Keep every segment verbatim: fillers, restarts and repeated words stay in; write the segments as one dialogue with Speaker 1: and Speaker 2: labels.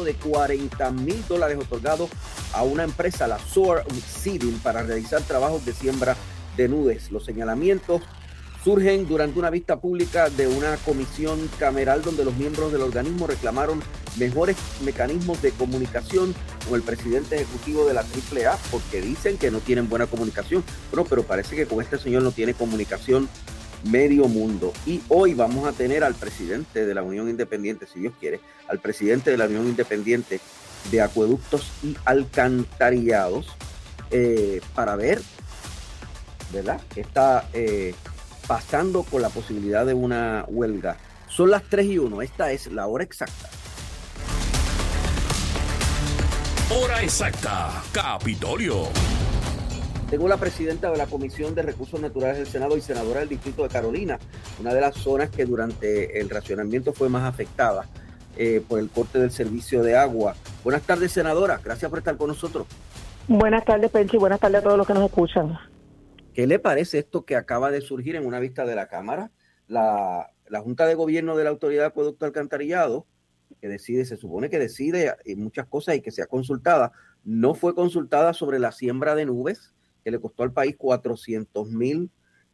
Speaker 1: de cuarenta mil dólares otorgados a una empresa, la Soar Seeding, para realizar trabajos de siembra de nudes. Los señalamientos surgen durante una vista pública de una comisión cameral donde los miembros del organismo reclamaron mejores mecanismos de comunicación con el presidente ejecutivo de la triple A, porque dicen que no tienen buena comunicación. Bueno, pero parece que con este señor no tiene comunicación medio mundo. Y hoy vamos a tener al presidente de la Unión Independiente, si Dios quiere, al presidente de la Unión Independiente de Acueductos y Alcantarillados, eh, para ver, ¿verdad?, qué está eh, pasando con la posibilidad de una huelga. Son las tres y uno, esta es la hora exacta.
Speaker 2: Hora exacta, Capitolio.
Speaker 1: Tengo la presidenta de la Comisión de Recursos Naturales del Senado y senadora del Distrito de Carolina, una de las zonas que durante el racionamiento fue más afectada eh, por el corte del servicio de agua. Buenas tardes, senadora. Gracias por estar con nosotros.
Speaker 3: Buenas tardes, Penchi. Buenas tardes a todos los que nos escuchan.
Speaker 1: ¿Qué le parece esto que acaba de surgir en una vista de la Cámara? La, la Junta de Gobierno de la Autoridad de Acueducto Alcantarillado, que decide, se supone que decide muchas cosas y que sea consultada, no fue consultada sobre la siembra de nubes, que le costó al país cuatrocientos mil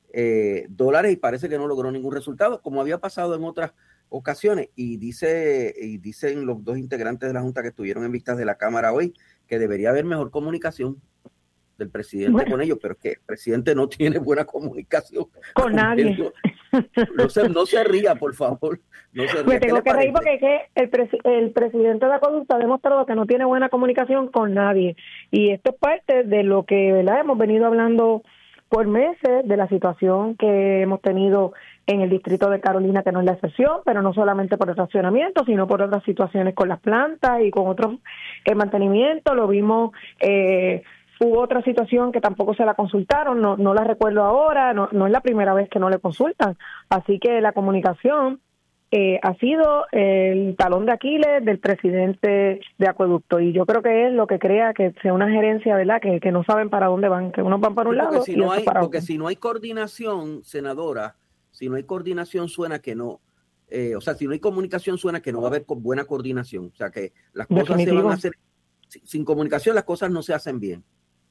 Speaker 1: eh, dólares y parece que no logró ningún resultado, como había pasado en otras ocasiones. Y dice y dicen los dos integrantes de la Junta que estuvieron en vistas de la Cámara hoy que debería haber mejor comunicación del presidente bueno. con ellos, pero es que el presidente no tiene buena comunicación
Speaker 3: con, con nadie.
Speaker 1: No se, no se ría, por favor. No se ría.
Speaker 3: Me tengo que reír porque es que el, pres, el presidente de Acueducto ha demostrado que no tiene buena comunicación con nadie. Y esto es parte de lo que, ¿verdad?, hemos venido hablando por meses, de la situación que hemos tenido en el distrito de Carolina, que no es la excepción, pero no solamente por el racionamiento, sino por otras situaciones con las plantas y con otros el mantenimiento. Lo vimos... Eh, Hubo otra situación que tampoco se la consultaron, no, no la recuerdo ahora, no, no es la primera vez que no le consultan. Así que la comunicación eh, ha sido el talón de Aquiles del presidente de Acueducto. Y yo creo que es lo que crea que sea una gerencia, ¿verdad?, que, que no saben para dónde van, que unos van para un
Speaker 1: sí,
Speaker 3: lado
Speaker 1: si
Speaker 3: y
Speaker 1: no
Speaker 3: otros
Speaker 1: hay,
Speaker 3: para
Speaker 1: porque
Speaker 3: otro.
Speaker 1: si no hay coordinación, senadora, si no hay coordinación suena que no, eh, o sea, si no hay comunicación suena que no va a haber buena coordinación. O sea, que las cosas Definitivo. se van a hacer, sin comunicación las cosas no se hacen bien.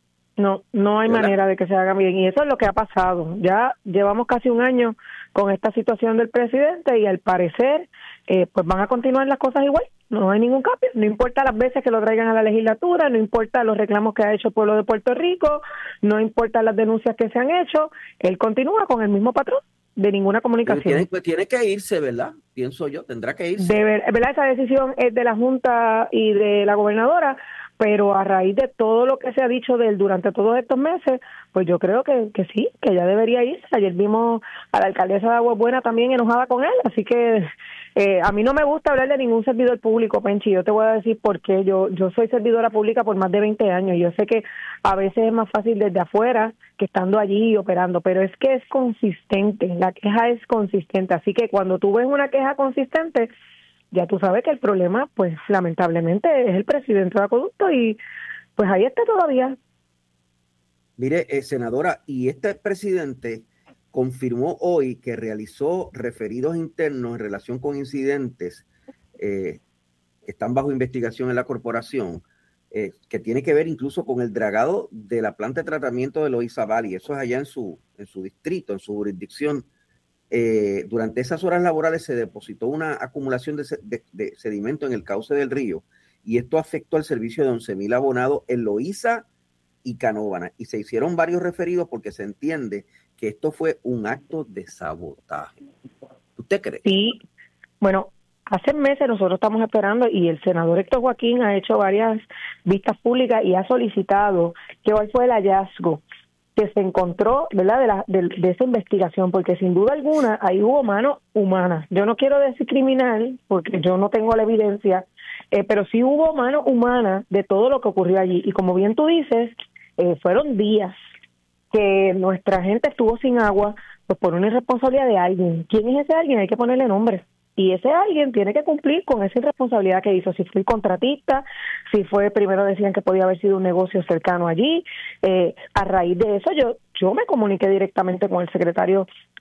Speaker 3: No, no hay ¿verdad? manera de que se hagan bien y eso es lo que ha pasado. Ya llevamos casi un año con esta situación del presidente y al parecer eh, pues van a continuar las cosas igual. No hay ningún cambio, no importa las veces que lo traigan a la legislatura, no importa los reclamos que ha hecho el pueblo de Puerto Rico, no importa las denuncias que se han hecho, él continúa con el mismo patrón de ninguna comunicación.
Speaker 1: Tiene, pues tiene que irse, ¿verdad? Pienso yo, tendrá que irse.
Speaker 3: De ver, ¿verdad? Esa decisión es de la Junta y de la gobernadora, pero a raíz de todo lo que se ha dicho de él durante todos estos meses, pues yo creo que, que sí, que ya debería irse. Ayer vimos a la alcaldesa de Aguas Buenas también enojada con él, así que eh, a mí no me gusta hablar de ningún servidor público, Penchi, yo te voy a decir por qué. Yo, yo soy servidora pública por más de veinte años, y yo sé que a veces es más fácil desde afuera que estando allí operando, pero es que es consistente, la queja es consistente, así que cuando tú ves una queja consistente, ya tú sabes que el problema, pues lamentablemente, es el presidente de Acueducto y pues ahí está todavía.
Speaker 1: Mire, eh, senadora, y este presidente confirmó hoy que realizó referidos internos en relación con incidentes eh, que están bajo investigación en la corporación, eh, que tiene que ver incluso con el dragado de la planta de tratamiento de Loíza Valley. Eso es allá en su, en su distrito, en su jurisdicción. Eh, durante esas horas laborales se depositó una acumulación de, de, de sedimento en el cauce del río y esto afectó al servicio de once mil abonados en Loíza y Canóvana, y se hicieron varios referidos porque se entiende que esto fue un acto de sabotaje. ¿Usted cree?
Speaker 3: Sí, bueno, hace meses nosotros estamos esperando y el senador Héctor Joaquín ha hecho varias vistas públicas y ha solicitado que cuál fue el hallazgo que se encontró, ¿verdad?, de, la, de, de esa investigación, porque sin duda alguna ahí hubo mano humana. Yo no quiero decir criminal, porque yo no tengo la evidencia, eh, pero sí hubo mano humana de todo lo que ocurrió allí. Y como bien tú dices, eh, fueron días que nuestra gente estuvo sin agua, pues por una irresponsabilidad de alguien. ¿Quién es ese alguien? Hay que ponerle nombre. Y ese alguien tiene que cumplir con esa irresponsabilidad que hizo. Si fue el contratista, si fue, primero decían que podía haber sido un negocio cercano allí. Eh, a raíz de eso, yo yo me comuniqué directamente con el secretario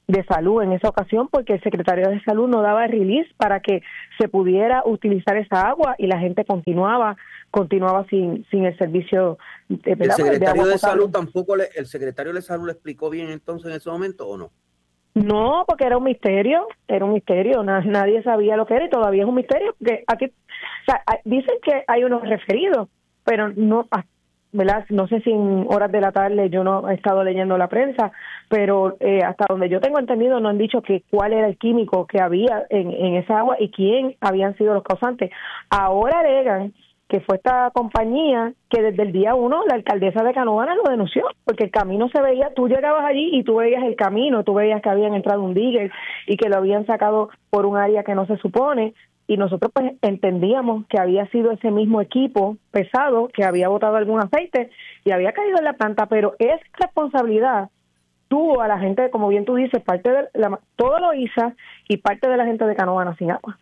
Speaker 3: de salud en esa ocasión, porque el secretario de salud no daba release para que se pudiera utilizar esa agua y la gente continuaba continuaba sin sin el servicio de,
Speaker 1: el secretario
Speaker 3: de, agua
Speaker 1: de
Speaker 3: potable.
Speaker 1: salud tampoco le, el secretario de salud le explicó bien entonces en ese momento, ¿o no?
Speaker 3: No, porque era un misterio, era un misterio, nadie sabía lo que era y todavía es un misterio, porque aquí, o sea, dicen que hay unos referidos, pero no, ¿verdad? No sé si en horas de la tarde, yo no he estado leyendo la prensa, pero eh, hasta donde yo tengo entendido no han dicho que cuál era el químico que había en, en esa agua y quién habían sido los causantes. Ahora alegan que fue esta compañía que desde el día uno la alcaldesa de Canóvana lo denunció, porque el camino se veía, tú llegabas allí y tú veías el camino, tú veías que habían entrado un digger y que lo habían sacado por un área que no se supone, y nosotros pues entendíamos que había sido ese mismo equipo pesado que había botado algún aceite y había caído en la planta, pero esa responsabilidad tuvo a la gente, como bien tú dices, parte de la, todo lo hizo y parte de la gente de Canóvana sin agua.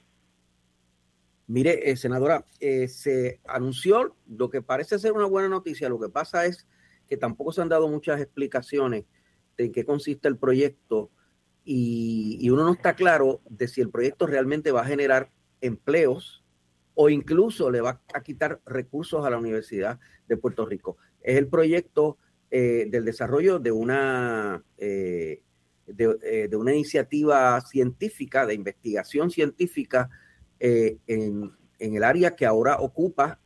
Speaker 1: Mire, eh, senadora, eh, se anunció lo que parece ser una buena noticia. Lo que pasa es que tampoco se han dado muchas explicaciones de en qué consiste el proyecto y, y uno no está claro de si el proyecto realmente va a generar empleos o incluso le va a quitar recursos a la Universidad de Puerto Rico. Es el proyecto eh, del desarrollo de una, eh, de, eh, de una iniciativa científica, de investigación científica, Eh, en, en el área que ahora ocupa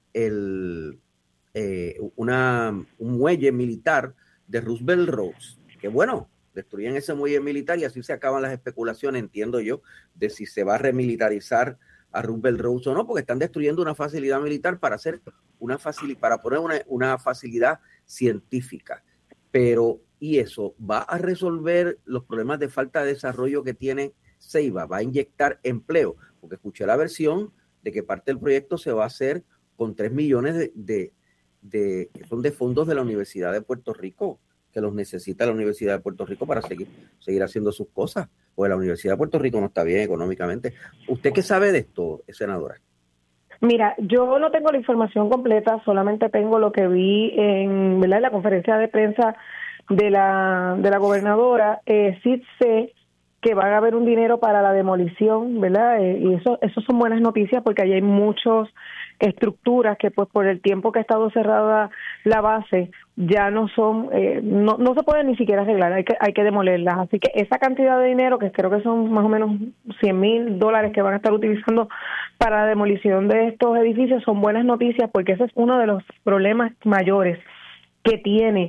Speaker 1: el, eh, una, un muelle militar de Roosevelt Roads, que bueno, destruyen ese muelle militar y así se acaban las especulaciones, entiendo yo, de si se va a remilitarizar a Roosevelt Roads o no, porque están destruyendo una facilidad militar para hacer una facilidad, para poner una, una facilidad científica. Pero, ¿y eso va a resolver los problemas de falta de desarrollo que tiene Ceiba? ¿Va a inyectar empleo? Porque escuché la versión de que parte del proyecto se va a hacer con tres millones de, de, de que son de fondos de la Universidad de Puerto Rico, que los necesita la Universidad de Puerto Rico para seguir, seguir haciendo sus cosas, porque la Universidad de Puerto Rico no está bien económicamente. ¿Usted qué sabe de esto, senadora?
Speaker 3: Mira, yo no tengo la información completa, solamente tengo lo que vi en, ¿verdad?, en la conferencia de prensa de la, de la gobernadora. Eh, sí sé que va a haber un dinero para la demolición, ¿verdad? Eh, y eso, eso son buenas noticias porque allí hay muchas estructuras que pues por el tiempo que ha estado cerrada la base ya no son, eh, no, no se pueden ni siquiera arreglar, hay que, hay que demolerlas. Así que esa cantidad de dinero, que creo que son más o menos cien mil dólares que van a estar utilizando para la demolición de estos edificios, son buenas noticias porque ese es uno de los problemas mayores que tiene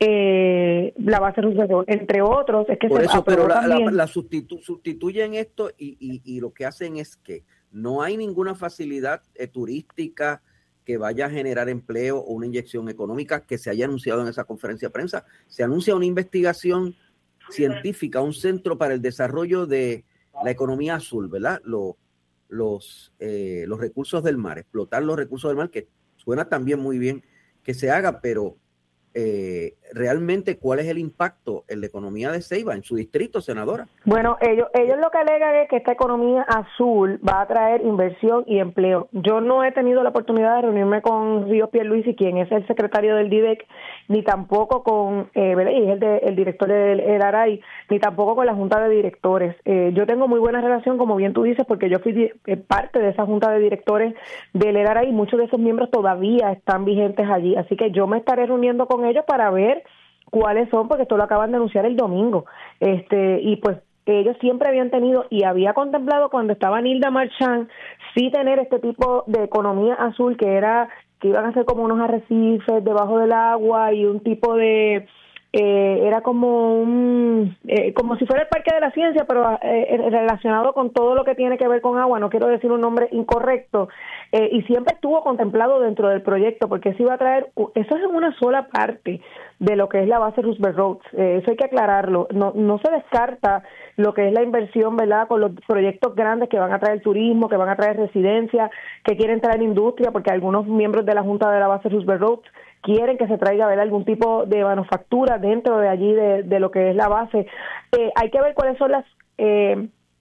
Speaker 3: eh, la base Roosevelt, entre otros, es que
Speaker 1: por
Speaker 3: se
Speaker 1: eso, pero la,
Speaker 3: también...
Speaker 1: la, la sustitu, sustituyen esto y, y, y lo que hacen es que no hay ninguna facilidad eh, turística que vaya a generar empleo o una inyección económica que se haya anunciado en esa conferencia de prensa. Se anuncia una investigación científica, un centro para el desarrollo de la economía azul, ¿verdad? Lo, los, eh, los recursos del mar, explotar los recursos del mar, que suena también muy bien que se haga, pero Eh, realmente cuál es el impacto en la economía de Ceiba, en su distrito, senadora.
Speaker 3: Bueno, ellos ellos lo que alegan es que esta economía azul va a traer inversión y empleo. Yo no he tenido la oportunidad de reunirme con Ríos Pierluisi, quien es el secretario del D I V E C, ni tampoco con eh, y es el, de, el director del E L R I, ni tampoco con la Junta de Directores. Eh, yo tengo muy buena relación, como bien tú dices, porque yo fui eh, parte de esa Junta de Directores del E L R I y muchos de esos miembros todavía están vigentes allí. Así que yo me estaré reuniendo con ellos para ver cuáles son, porque esto lo acaban de anunciar el domingo, este y pues ellos siempre habían tenido y había contemplado cuando estaba Nilda Marchand sí tener este tipo de economía azul, que era que iban a ser como unos arrecifes debajo del agua y un tipo de eh, era como un eh, como si fuera el Parque de la Ciencia, pero eh, relacionado con todo lo que tiene que ver con agua. No quiero decir un nombre incorrecto, eh, y siempre estuvo contemplado dentro del proyecto, porque eso iba a traer, eso es en una sola parte de lo que es la base Roosevelt Roads, eh, eso hay que aclararlo. No, no se descarta lo que es la inversión, ¿verdad?, con los proyectos grandes que van a traer turismo, que van a traer residencia, que quieren traer industria, porque algunos miembros de la Junta de la base Roosevelt Roads quieren que se traiga, ¿verdad?, algún tipo de manufactura dentro de allí de, de lo que es la base. Eh, hay que ver cuáles son las eh,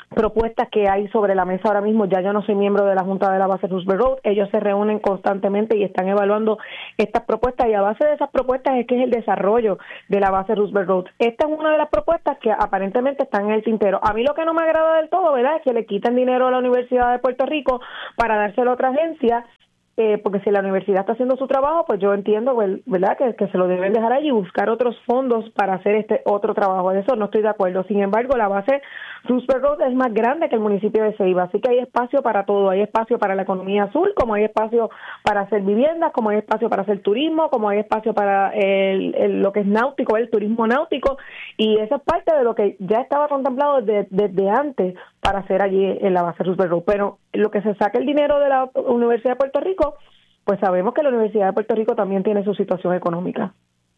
Speaker 3: propuestas que hay sobre la mesa ahora mismo. Ya yo no soy miembro de la Junta de la base Roosevelt Road, ellos se reúnen constantemente y están evaluando estas propuestas, y a base de esas propuestas es que es el desarrollo de la base Roosevelt Road. Esta es una de las propuestas que aparentemente están en el tintero. A mí lo que no me agrada del todo, ¿verdad?, es que le quiten dinero a la Universidad de Puerto Rico para dárselo a otra agencia. Eh, porque si la universidad está haciendo su trabajo, pues yo entiendo, ¿verdad?, que, que se lo deben dejar allí y buscar otros fondos para hacer este otro trabajo. De eso no estoy de acuerdo. Sin embargo, la base Roosevelt Road es más grande que el municipio de Ceiba, así que hay espacio para todo. Hay espacio para la economía azul, como hay espacio para hacer viviendas, como hay espacio para hacer turismo, como hay espacio para el, el, lo que es náutico, el turismo náutico, y esa es parte de lo que ya estaba contemplado desde, desde antes para hacer allí en la base Roosevelt Road. Pero lo que se saca el dinero de la Universidad de Puerto Rico, pues sabemos que la Universidad de Puerto Rico también tiene su situación económica.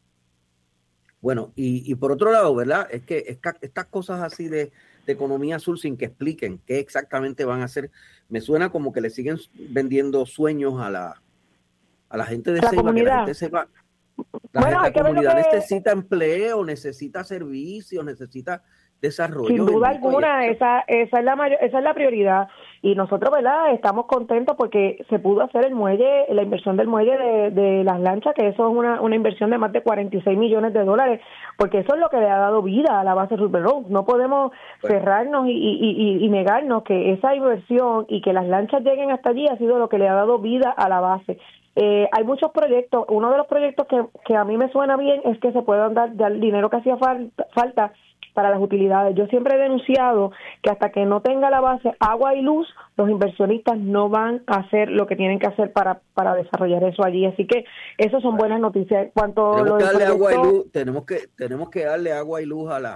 Speaker 1: Bueno, y, y por otro lado, ¿verdad?, es que esta, estas cosas así de, de economía azul sin que expliquen qué exactamente van a hacer, me suena como que le siguen vendiendo sueños a la, a la gente de
Speaker 3: la
Speaker 1: Ceiba,
Speaker 3: comunidad.
Speaker 1: Que la gente se va, la, bueno, gente, la comunidad que... necesita empleo, necesita servicios, necesita desarrollo.
Speaker 3: Sin duda alguna, esa esa es la mayor, esa es la prioridad, y nosotros, ¿verdad?, estamos contentos porque se pudo hacer el muelle, la inversión del muelle de, de las lanchas, que eso es una, una inversión de más de cuarenta y seis millones de dólares, porque eso es lo que le ha dado vida a la base Roosevelt Road. No podemos bueno. cerrarnos y, y, y, y negarnos que esa inversión y que las lanchas lleguen hasta allí ha sido lo que le ha dado vida a la base. Eh, hay muchos proyectos. Uno de los proyectos que, que a mí me suena bien es que se puedan dar ya el dinero que hacía falta, falta para las utilidades. Yo siempre he denunciado que hasta que no tenga la base agua y luz, los inversionistas no van a hacer lo que tienen que hacer para, para desarrollar eso allí. Así que esas son buenas noticias. Cuanto
Speaker 1: tenemos
Speaker 3: lo
Speaker 1: que darle
Speaker 3: proyecto,
Speaker 1: agua y luz, tenemos que tenemos que darle agua y luz a la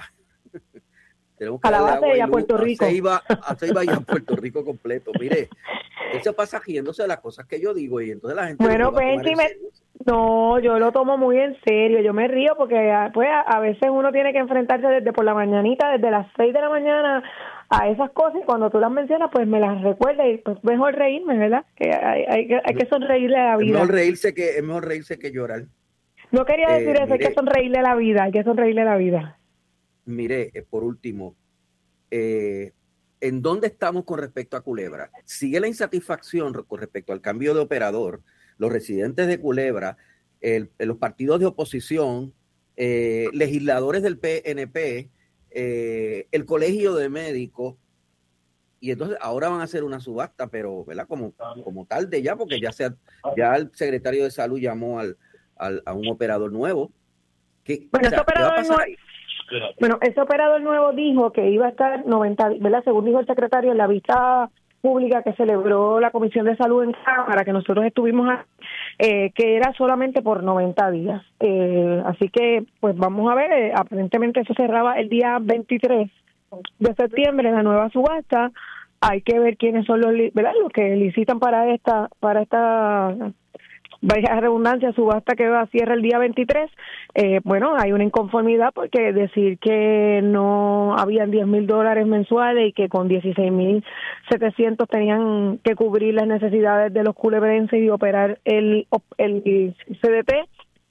Speaker 1: tenemos que
Speaker 3: a la
Speaker 1: darle
Speaker 3: base
Speaker 1: agua
Speaker 3: y
Speaker 1: y
Speaker 3: a
Speaker 1: luz
Speaker 3: Puerto Rico.
Speaker 1: A Ceiba, a Ceiba y a Puerto Rico completo. Mire, eso pasa riéndose de las cosas que yo digo, y entonces la gente
Speaker 3: bueno,
Speaker 1: no va a tomar en
Speaker 3: me...
Speaker 1: serio.
Speaker 3: No, yo lo tomo muy en serio, yo me río porque pues a, a veces uno tiene que enfrentarse desde por la mañanita, desde las seis de la mañana a esas cosas, y cuando tú las mencionas pues me las recuerda, y pues mejor reírme, ¿verdad? Que hay, hay, hay que sonreírle a la vida.
Speaker 1: Es mejor reírse que, es mejor reírse que llorar.
Speaker 3: No quería decir eh, eso, mire, hay que sonreírle a la vida, hay que sonreírle a la vida.
Speaker 1: Mire, eh, por último, eh, ¿en dónde estamos con respecto a Culebra? Sigue la insatisfacción con respecto al cambio de operador. Los residentes de Culebra, el, los partidos de oposición, eh, legisladores del P N P, eh, el colegio de médicos, y entonces ahora van a hacer una subasta, pero ¿verdad? Como, como tarde ya, porque ya, sea, ya el secretario de salud llamó al, al, a un operador nuevo. ¿Qué,
Speaker 3: bueno,
Speaker 1: o sea,
Speaker 3: ese operador
Speaker 1: ¿qué va a pasar ahí?
Speaker 3: Bueno, ese operador nuevo dijo que iba a estar noventa, ¿verdad? Según dijo el secretario en la vista pública que celebró la Comisión de Salud en Cámara, que nosotros estuvimos a, eh, que era solamente por noventa días. Eh, así que, pues vamos a ver, eh, aparentemente eso cerraba el día veintitrés de septiembre, la nueva subasta. Hay que ver quiénes son los, ¿verdad?, los que licitan para esta, para esta, vaya redundancia, subasta que va a cierre el día veintitrés. Eh, bueno, hay una inconformidad porque decir que no habían diez mil dólares mensuales y que con dieciséis mil setecientos tenían que cubrir las necesidades de los culebrenses y operar el, el C D T,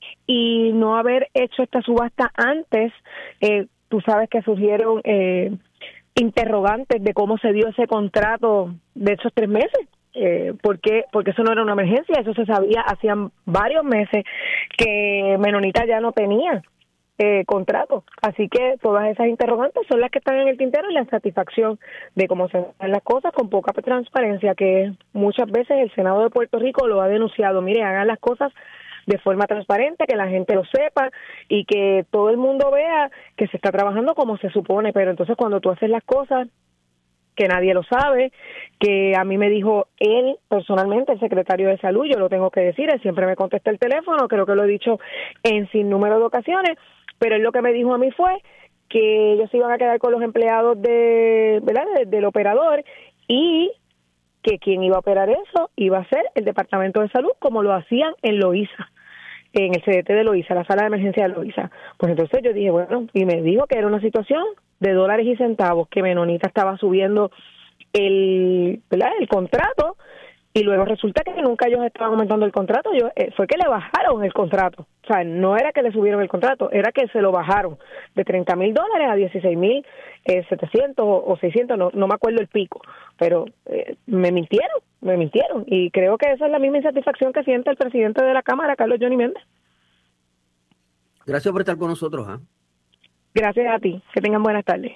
Speaker 3: y no haber hecho esta subasta antes. Eh, tú sabes que surgieron eh, interrogantes de cómo se dio ese contrato de esos tres meses. Eh, porque porque eso no era una emergencia, eso se sabía hacían varios meses que Menonita ya no tenía eh, contrato, así que todas esas interrogantes son las que están en el tintero, y la insatisfacción de cómo se hacen las cosas con poca transparencia, que muchas veces el Senado de Puerto Rico lo ha denunciado. Mire, hagan las cosas de forma transparente, que la gente lo sepa y que todo el mundo vea que se está trabajando como se supone, pero entonces cuando tú haces las cosas que nadie lo sabe, que a mí me dijo él personalmente, el secretario de salud, yo lo tengo que decir, él siempre me contesta el teléfono, creo que lo he dicho en sin número de ocasiones, pero él lo que me dijo a mí fue que ellos se iban a quedar con los empleados de, ¿verdad?, de, del operador, y que quien iba a operar eso iba a ser el Departamento de Salud, como lo hacían en Loíza, en el C D T de Loíza, la sala de emergencia de Loíza. Pues entonces yo dije, bueno, y me dijo que era una situación de dólares y centavos, que Menonita estaba subiendo el, ¿verdad?, el contrato, y luego resulta que nunca ellos estaban aumentando el contrato, yo, eh, fue que le bajaron el contrato, o sea, no era que le subieron el contrato, era que se lo bajaron de treinta mil dólares a dieciséis mil setecientos o seiscientos, no, no me acuerdo el pico, pero eh, me mintieron, me mintieron, y creo que esa es la misma insatisfacción que siente el presidente de la Cámara, Carlos Johnny Méndez.
Speaker 1: Gracias por estar con nosotros. ¿eh?
Speaker 3: Gracias a ti, que tengan buenas tardes.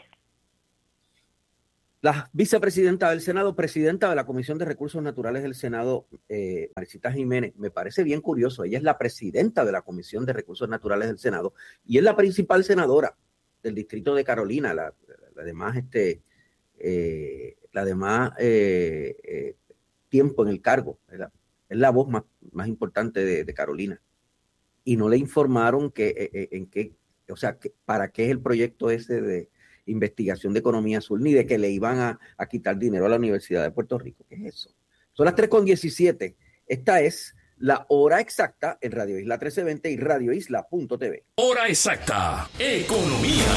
Speaker 1: La vicepresidenta del Senado, presidenta de la Comisión de Recursos Naturales del Senado, eh, Maricita Jiménez, me parece bien curioso. Ella es la presidenta de la Comisión de Recursos Naturales del Senado y es la principal senadora del distrito de Carolina, la, la demás, este, eh, la demás eh, eh, tiempo en el cargo. ¿verdad? Es la voz más, más importante de, de Carolina. Y no le informaron que, eh, en qué, o sea, que, para qué es el proyecto ese de investigación de economía azul, ni de que le iban a, a quitar dinero a la Universidad de Puerto Rico. ¿Qué es eso? Son las tres con diecisiete. Esta es la hora exacta en Radio Isla trece veinte y radio isla punto t v.
Speaker 2: Hora exacta, economía.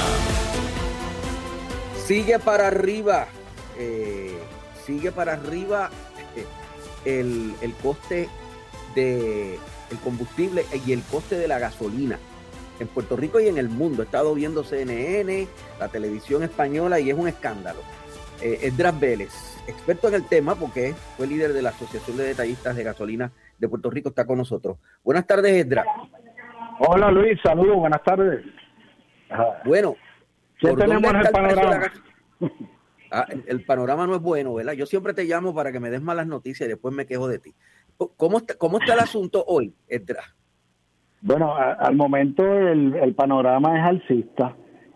Speaker 1: Sigue para arriba, eh, sigue para arriba eh, el, el coste de el combustible y el coste de la gasolina. En Puerto Rico y en el mundo. He estado viendo C N N, la televisión española, y es un escándalo. Eh, Esdras Vélez, experto en el tema, porque fue líder de la Asociación de Detallistas de Gasolina de Puerto Rico, está con nosotros. Buenas tardes, Esdras.
Speaker 4: Hola, Luis, saludos, buenas tardes.
Speaker 1: Bueno,
Speaker 4: ¿qué tenemos en el panorama?
Speaker 1: El, ah, el, el panorama no es bueno, ¿verdad? Yo siempre te llamo para que me des malas noticias y después me quejo de ti. ¿Cómo está, cómo está el asunto hoy, Esdras?
Speaker 4: Bueno, a, al momento el, el panorama es alcista.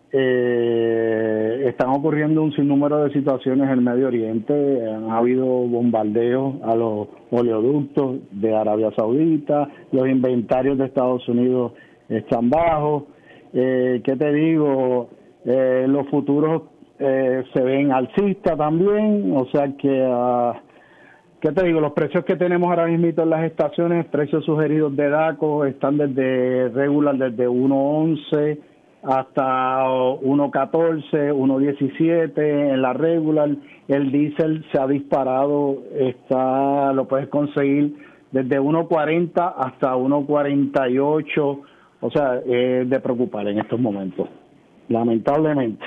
Speaker 4: Eh, están ocurriendo un sinnúmero de situaciones en el Medio Oriente. Han habido bombardeos a los oleoductos de Arabia Saudita. Los inventarios de Estados Unidos están bajos. Eh, ¿Qué te digo? Eh, los futuros eh, se ven alcistas también. O sea que... Uh, ¿Qué te digo? Los precios que tenemos ahora mismo en las estaciones, precios sugeridos de DACO, están desde regular, desde uno once hasta uno catorce, uno diecisiete en la regular. El diésel se ha disparado, está lo puedes conseguir desde uno cuarenta hasta uno cuarenta y ocho. O sea, es de preocupar en estos momentos, lamentablemente.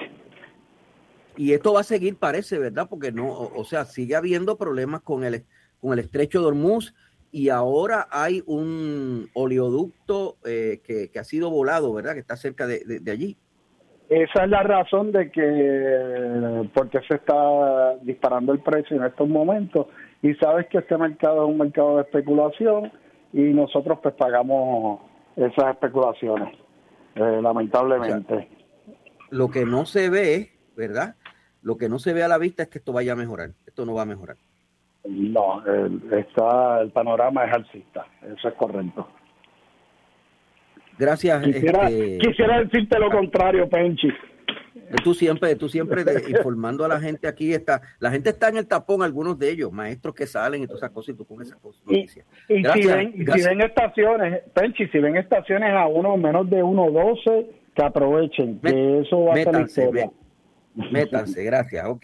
Speaker 1: Y esto va a seguir, parece, ¿verdad? Porque no, o, o sea, sigue habiendo problemas con el, con el estrecho de Hormuz y ahora hay un oleoducto eh, que, que ha sido volado, ¿verdad? Que está cerca de, de, de allí.
Speaker 4: Esa es la razón de que, porque se está disparando el precio en estos momentos. Y sabes que este mercado es un mercado de especulación y nosotros pues pagamos esas especulaciones, eh, lamentablemente.
Speaker 1: O sea, lo que no se ve, ¿verdad? Lo que no se ve a la vista es que esto vaya a mejorar. Esto no va a mejorar.
Speaker 4: No, el, está, el panorama es alcista. Eso es correcto.
Speaker 1: Gracias.
Speaker 4: Quisiera,
Speaker 1: este,
Speaker 4: quisiera decirte lo contrario, Penchi.
Speaker 1: Tú siempre, tú siempre de, informando a la gente aquí. Está, la gente está en el tapón, algunos de ellos, maestros que salen y todas esas cosas, y tú con esas cosas.
Speaker 4: Y, y gracias, si, ven, gracias. si ven estaciones, Penchi, si ven estaciones a uno menos de uno doce, que aprovechen, que Met, eso va métanse, a ser historia.
Speaker 1: Métanse, gracias, ok.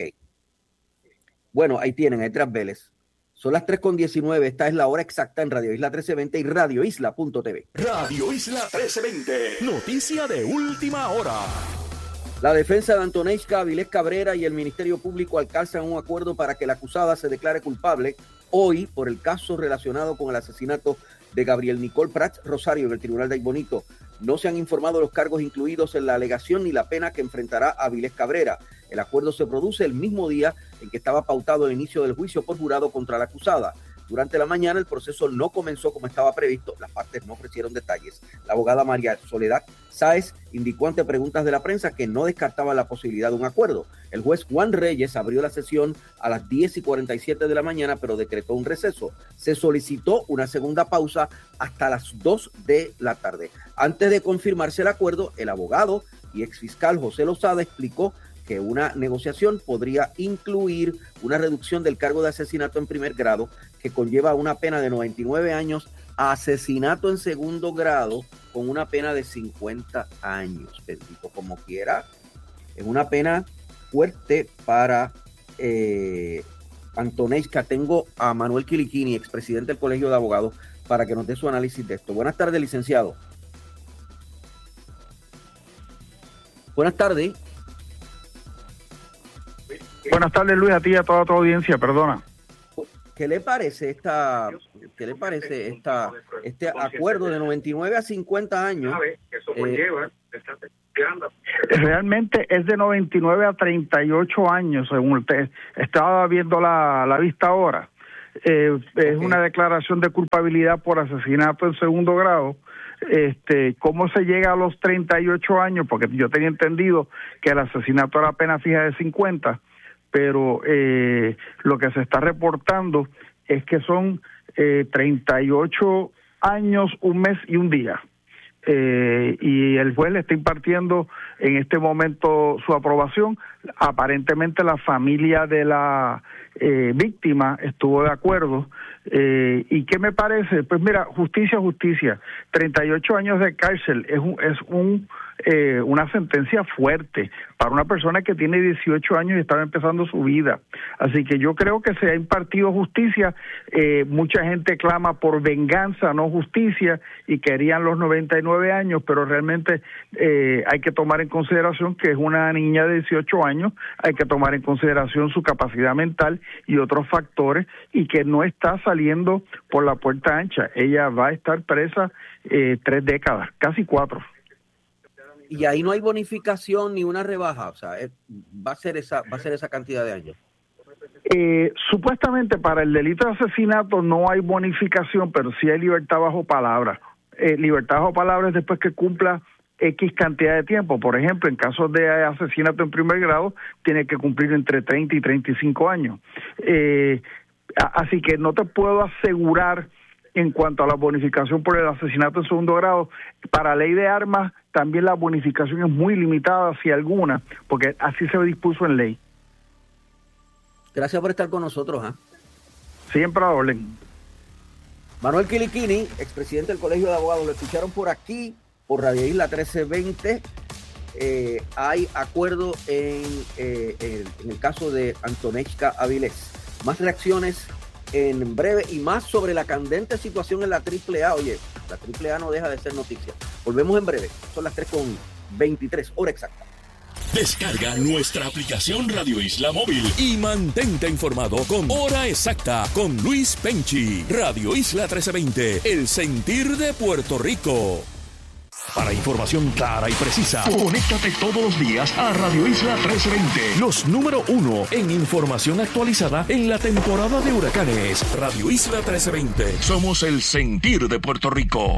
Speaker 1: Bueno, ahí tienen, hay Esdras Vélez. Son las tres con diecinueve, esta es la hora exacta en Radio Isla trece veinte y radio isla punto t v.
Speaker 2: Radio Isla trece veinte, noticia de última hora.
Speaker 1: La defensa de Antoneska Avilés Cabrera y el Ministerio Público alcanzan un acuerdo para que la acusada se declare culpable hoy por el caso relacionado con el asesinato de Gabriel Nicole Prats Rosario en el Tribunal de Aybonito. No se han informado los cargos incluidos en la alegación ni la pena que enfrentará Avilés Cabrera. El acuerdo se produce el mismo día en que estaba pautado el inicio del juicio por jurado contra la acusada. Durante la mañana el proceso no comenzó como estaba previsto. Las partes no ofrecieron detalles. La abogada María Soledad Sáez indicó ante preguntas de la prensa que no descartaba la posibilidad de un acuerdo. El juez Juan Reyes abrió la sesión a las diez y cuarenta y siete de la mañana, pero decretó un receso. Se solicitó una segunda pausa hasta las dos de la tarde. Antes de confirmarse el acuerdo, el abogado y exfiscal José Lozada explicó que una negociación podría incluir una reducción del cargo de asesinato en primer grado, que conlleva una pena de noventa y nueve años, a asesinato en segundo grado con una pena de cincuenta años. Bendito como quiera, es una pena fuerte para, eh, Antonesca. Tengo a Manuel Quiliquini, expresidente del Colegio de Abogados, para que nos dé su análisis de esto. Buenas tardes, licenciado. Buenas tardes.
Speaker 5: Buenas tardes, Luis, a ti y a toda tu audiencia, perdona.
Speaker 1: ¿Qué le parece esta, qué le parece esta, este acuerdo de noventa y nueve a cincuenta años? Eh,
Speaker 5: Realmente es de noventa y nueve a treinta y ocho años, según usted estaba viendo la, la vista ahora. Eh, okay. Es una declaración de culpabilidad por asesinato en segundo grado. Este, ¿cómo se llega a los treinta y ocho años? Porque yo tenía entendido que el asesinato era pena fija de cincuenta, pero eh, lo que se está reportando es que son eh, treinta y ocho años, un mes y un día. Eh, y el juez le está impartiendo en este momento su aprobación. Aparentemente la familia de la eh, víctima estuvo de acuerdo. Eh, ¿Y qué me parece? Pues mira, justicia, justicia. treinta y ocho años de cárcel es un, es un eh, una sentencia fuerte para una persona que tiene dieciocho años y estaba empezando su vida. Así que yo creo que se ha impartido justicia. Eh, mucha gente clama por venganza, no justicia, y querían los noventa y nueve años, pero realmente eh, hay que tomar en consideración que es una niña de dieciocho años, hay que tomar en consideración su capacidad mental y otros factores, y que no está saliendo por la puerta ancha. Ella va a estar presa eh, tres décadas, casi cuatro.
Speaker 1: Y ahí no hay bonificación ni una rebaja, o sea, es, va a ser esa, va a ser esa cantidad de años.
Speaker 5: Eh, supuestamente para el delito de asesinato no hay bonificación, pero sí hay libertad bajo palabra. Eh, libertad bajo palabra es después que cumpla X cantidad de tiempo. Por ejemplo, en casos de asesinato en primer grado, tiene que cumplir entre treinta y treinta y cinco años. Eh, así que no te puedo asegurar en cuanto a la bonificación por el asesinato en segundo grado. Para ley de armas, también la bonificación es muy limitada, si alguna, porque así se dispuso en ley.
Speaker 1: Gracias por estar con nosotros. ¿eh?
Speaker 5: Siempre a orden.
Speaker 1: Manuel Quiliquini, expresidente del Colegio de Abogados, lo escucharon por aquí, por Radio Isla trece veinte. Eh, hay acuerdo en, eh, en, en el caso de Antonesca Avilés. Más reacciones en breve y más sobre la candente situación en la triple A. Oye, la triple A no deja de ser noticia. Volvemos en breve. Son las tres con veintitrés, hora exacta.
Speaker 2: Descarga nuestra aplicación Radio Isla Móvil y mantente informado con Hora Exacta con Luis Penchi. Radio Isla trece veinte, el sentir de Puerto Rico. Para información clara y precisa, conéctate todos los días a Radio Isla trece veinte. Los número uno en información actualizada en la temporada de huracanes. Radio Isla trece veinte. Somos el sentir de Puerto Rico.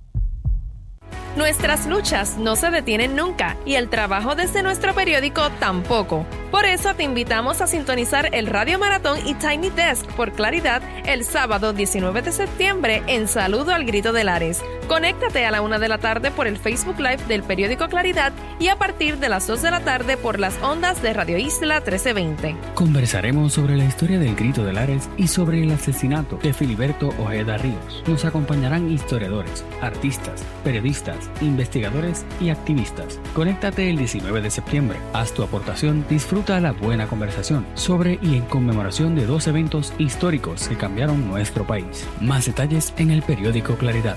Speaker 6: Nuestras luchas no se detienen nunca y el trabajo desde nuestro periódico tampoco. Por eso te invitamos a sintonizar el Radio Maratón y Tiny Desk por Claridad el sábado diecinueve de septiembre en Saludo al Grito de Lares. Conéctate a la una de la tarde por el Facebook Live del periódico Claridad y a partir de las dos de la tarde por las ondas de Radio Isla trece veinte.
Speaker 7: Conversaremos sobre la historia del Grito de Lares y sobre el asesinato de Filiberto Ojeda Ríos. Nos acompañarán historiadores, artistas, periodistas, investigadores y activistas. Conéctate el diecinueve de septiembre. Haz tu aportación, disfruta la buena conversación sobre y en conmemoración de dos eventos históricos que cambiaron nuestro país. Más detalles en el periódico Claridad.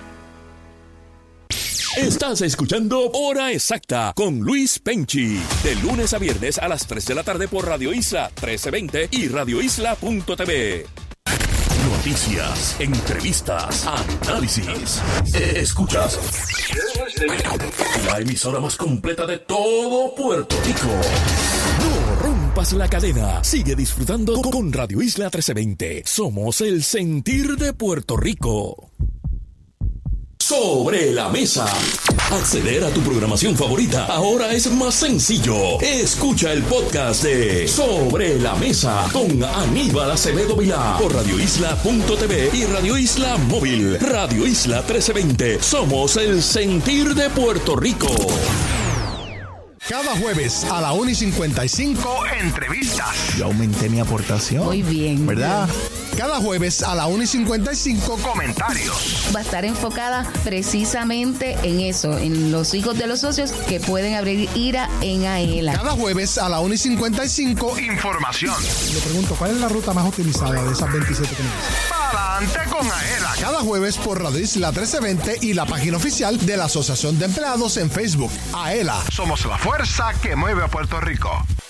Speaker 2: Estás escuchando Hora Exacta con Luis Penchi. De lunes a viernes a las tres de la tarde por Radio Isla trece veinte y radio isla punto t v. Noticias, entrevistas, análisis. Escuchas la emisora más completa de todo Puerto Rico. No rompas la cadena. Sigue disfrutando con Radio Isla trece veinte. Somos el sentir de Puerto Rico. Sobre la mesa. Acceder a tu programación favorita ahora es más sencillo. Escucha el podcast de Sobre la Mesa con Aníbal Acevedo Vilá por radio isla punto t v y Radio Isla Móvil. Radio Isla trece veinte. Somos el sentir de Puerto Rico.
Speaker 8: Cada jueves a la una y cincuenta y cinco, entrevistas.
Speaker 9: Yo aumenté mi aportación.
Speaker 10: Muy bien.
Speaker 9: ¿Verdad?
Speaker 8: Cada jueves a la una y cincuenta y cinco, comentarios.
Speaker 9: Va a estar enfocada precisamente en eso, en los hijos de los socios que pueden abrir I R A en AELA.
Speaker 8: Cada jueves a la una y cincuenta y cinco, información.
Speaker 10: Le pregunto, ¿cuál es la ruta más utilizada de esas veintisiete que me dicen?
Speaker 8: Adelante con AELA. Cada jueves por Radio Isla trece veinte y la página oficial de la Asociación de Empleados en Facebook. AELA. Somos la fuerza que mueve a Puerto Rico.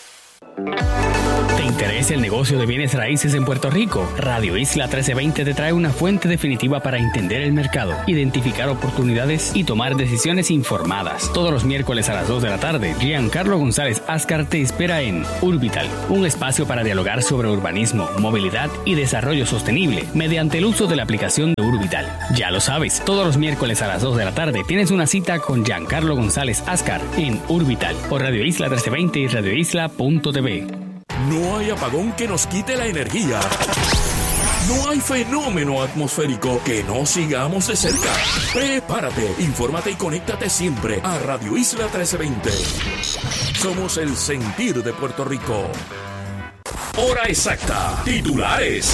Speaker 7: ¿Te interesa el negocio de bienes raíces en Puerto Rico? Radio Isla trece veinte te trae una fuente definitiva para entender el mercado, identificar oportunidades y tomar decisiones informadas. Todos los miércoles a las dos de la tarde, Giancarlo González Ascar te espera en Urbital, un espacio para dialogar sobre urbanismo, movilidad y desarrollo sostenible mediante el uso de la aplicación de Urbital. Ya lo sabes, todos los miércoles a las dos de la tarde tienes una cita con Giancarlo González Ascar en Urbital por Radio Isla trece veinte y radio isla punto t v.
Speaker 2: No hay apagón que nos quite la energía. No hay fenómeno atmosférico que no sigamos de cerca. Prepárate, infórmate y conéctate siempre a Radio Isla trece veinte. Somos el sentir de Puerto Rico. Hora exacta. Titulares.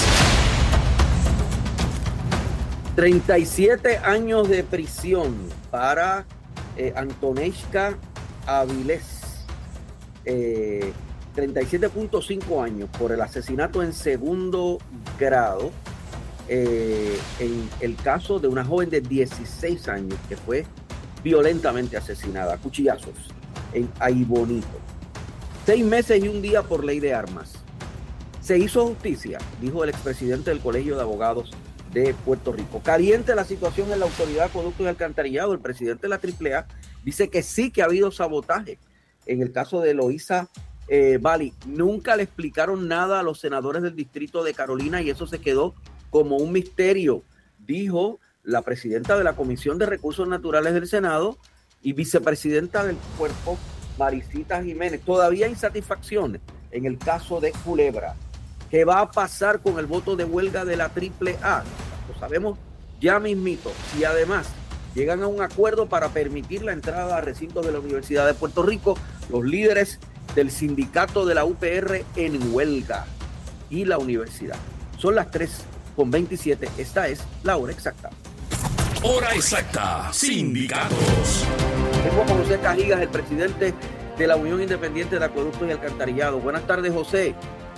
Speaker 1: treinta y siete años de prisión para eh, Antoneshka Avilés. Eh, treinta y siete punto cinco años por el asesinato en segundo grado eh, en el caso de una joven de dieciséis años que fue violentamente asesinada a cuchillazos en Aibonito. Seis meses y un día por ley de armas. Se hizo justicia, dijo el expresidente del Colegio de Abogados de Puerto Rico. Caliente la situación en la Autoridad de Acueductos y Alcantarillado. El presidente de la triple A dice que sí que ha habido sabotaje en el caso de Eloísa Eh, Valley. Nunca le explicaron nada a los senadores del distrito de Carolina y eso se quedó como un misterio, dijo la presidenta de la Comisión de Recursos Naturales del Senado y vicepresidenta del cuerpo, Maricita Jiménez. Todavía hay insatisfacciones en el caso de Culebra. ¿Qué va a pasar con el voto de huelga de la triple A? Lo sabemos ya mismito. Y además llegan a un acuerdo para permitir la entrada a recintos de la Universidad de Puerto Rico, los líderes del sindicato de la U P R en huelga y la universidad. Son las tres con veintisiete. Esta es la hora exacta.
Speaker 2: Hora exacta. Sindicatos.
Speaker 1: Tengo a José Cajigas, el presidente de la Unión Independiente de Acueductos y Alcantarillado. Buenas tardes, José.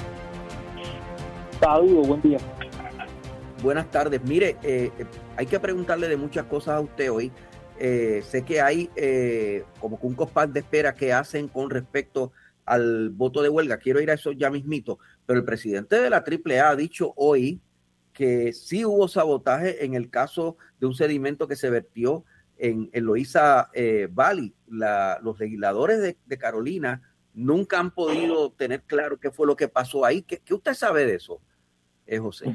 Speaker 11: Saludos, buen día.
Speaker 1: Buenas tardes. Mire, eh, hay que preguntarle de muchas cosas a usted hoy. Eh, sé que hay eh, como que un compás de espera que hacen con respecto al voto de huelga. Quiero ir a eso ya mismito, pero el presidente de la triple A ha dicho hoy que sí hubo sabotaje en el caso de un sedimento que se vertió en Eloísa eh, Valley. La, los legisladores de, de Carolina nunca han podido tener claro qué fue lo que pasó ahí. ¿Qué, qué usted sabe de eso, eh, José?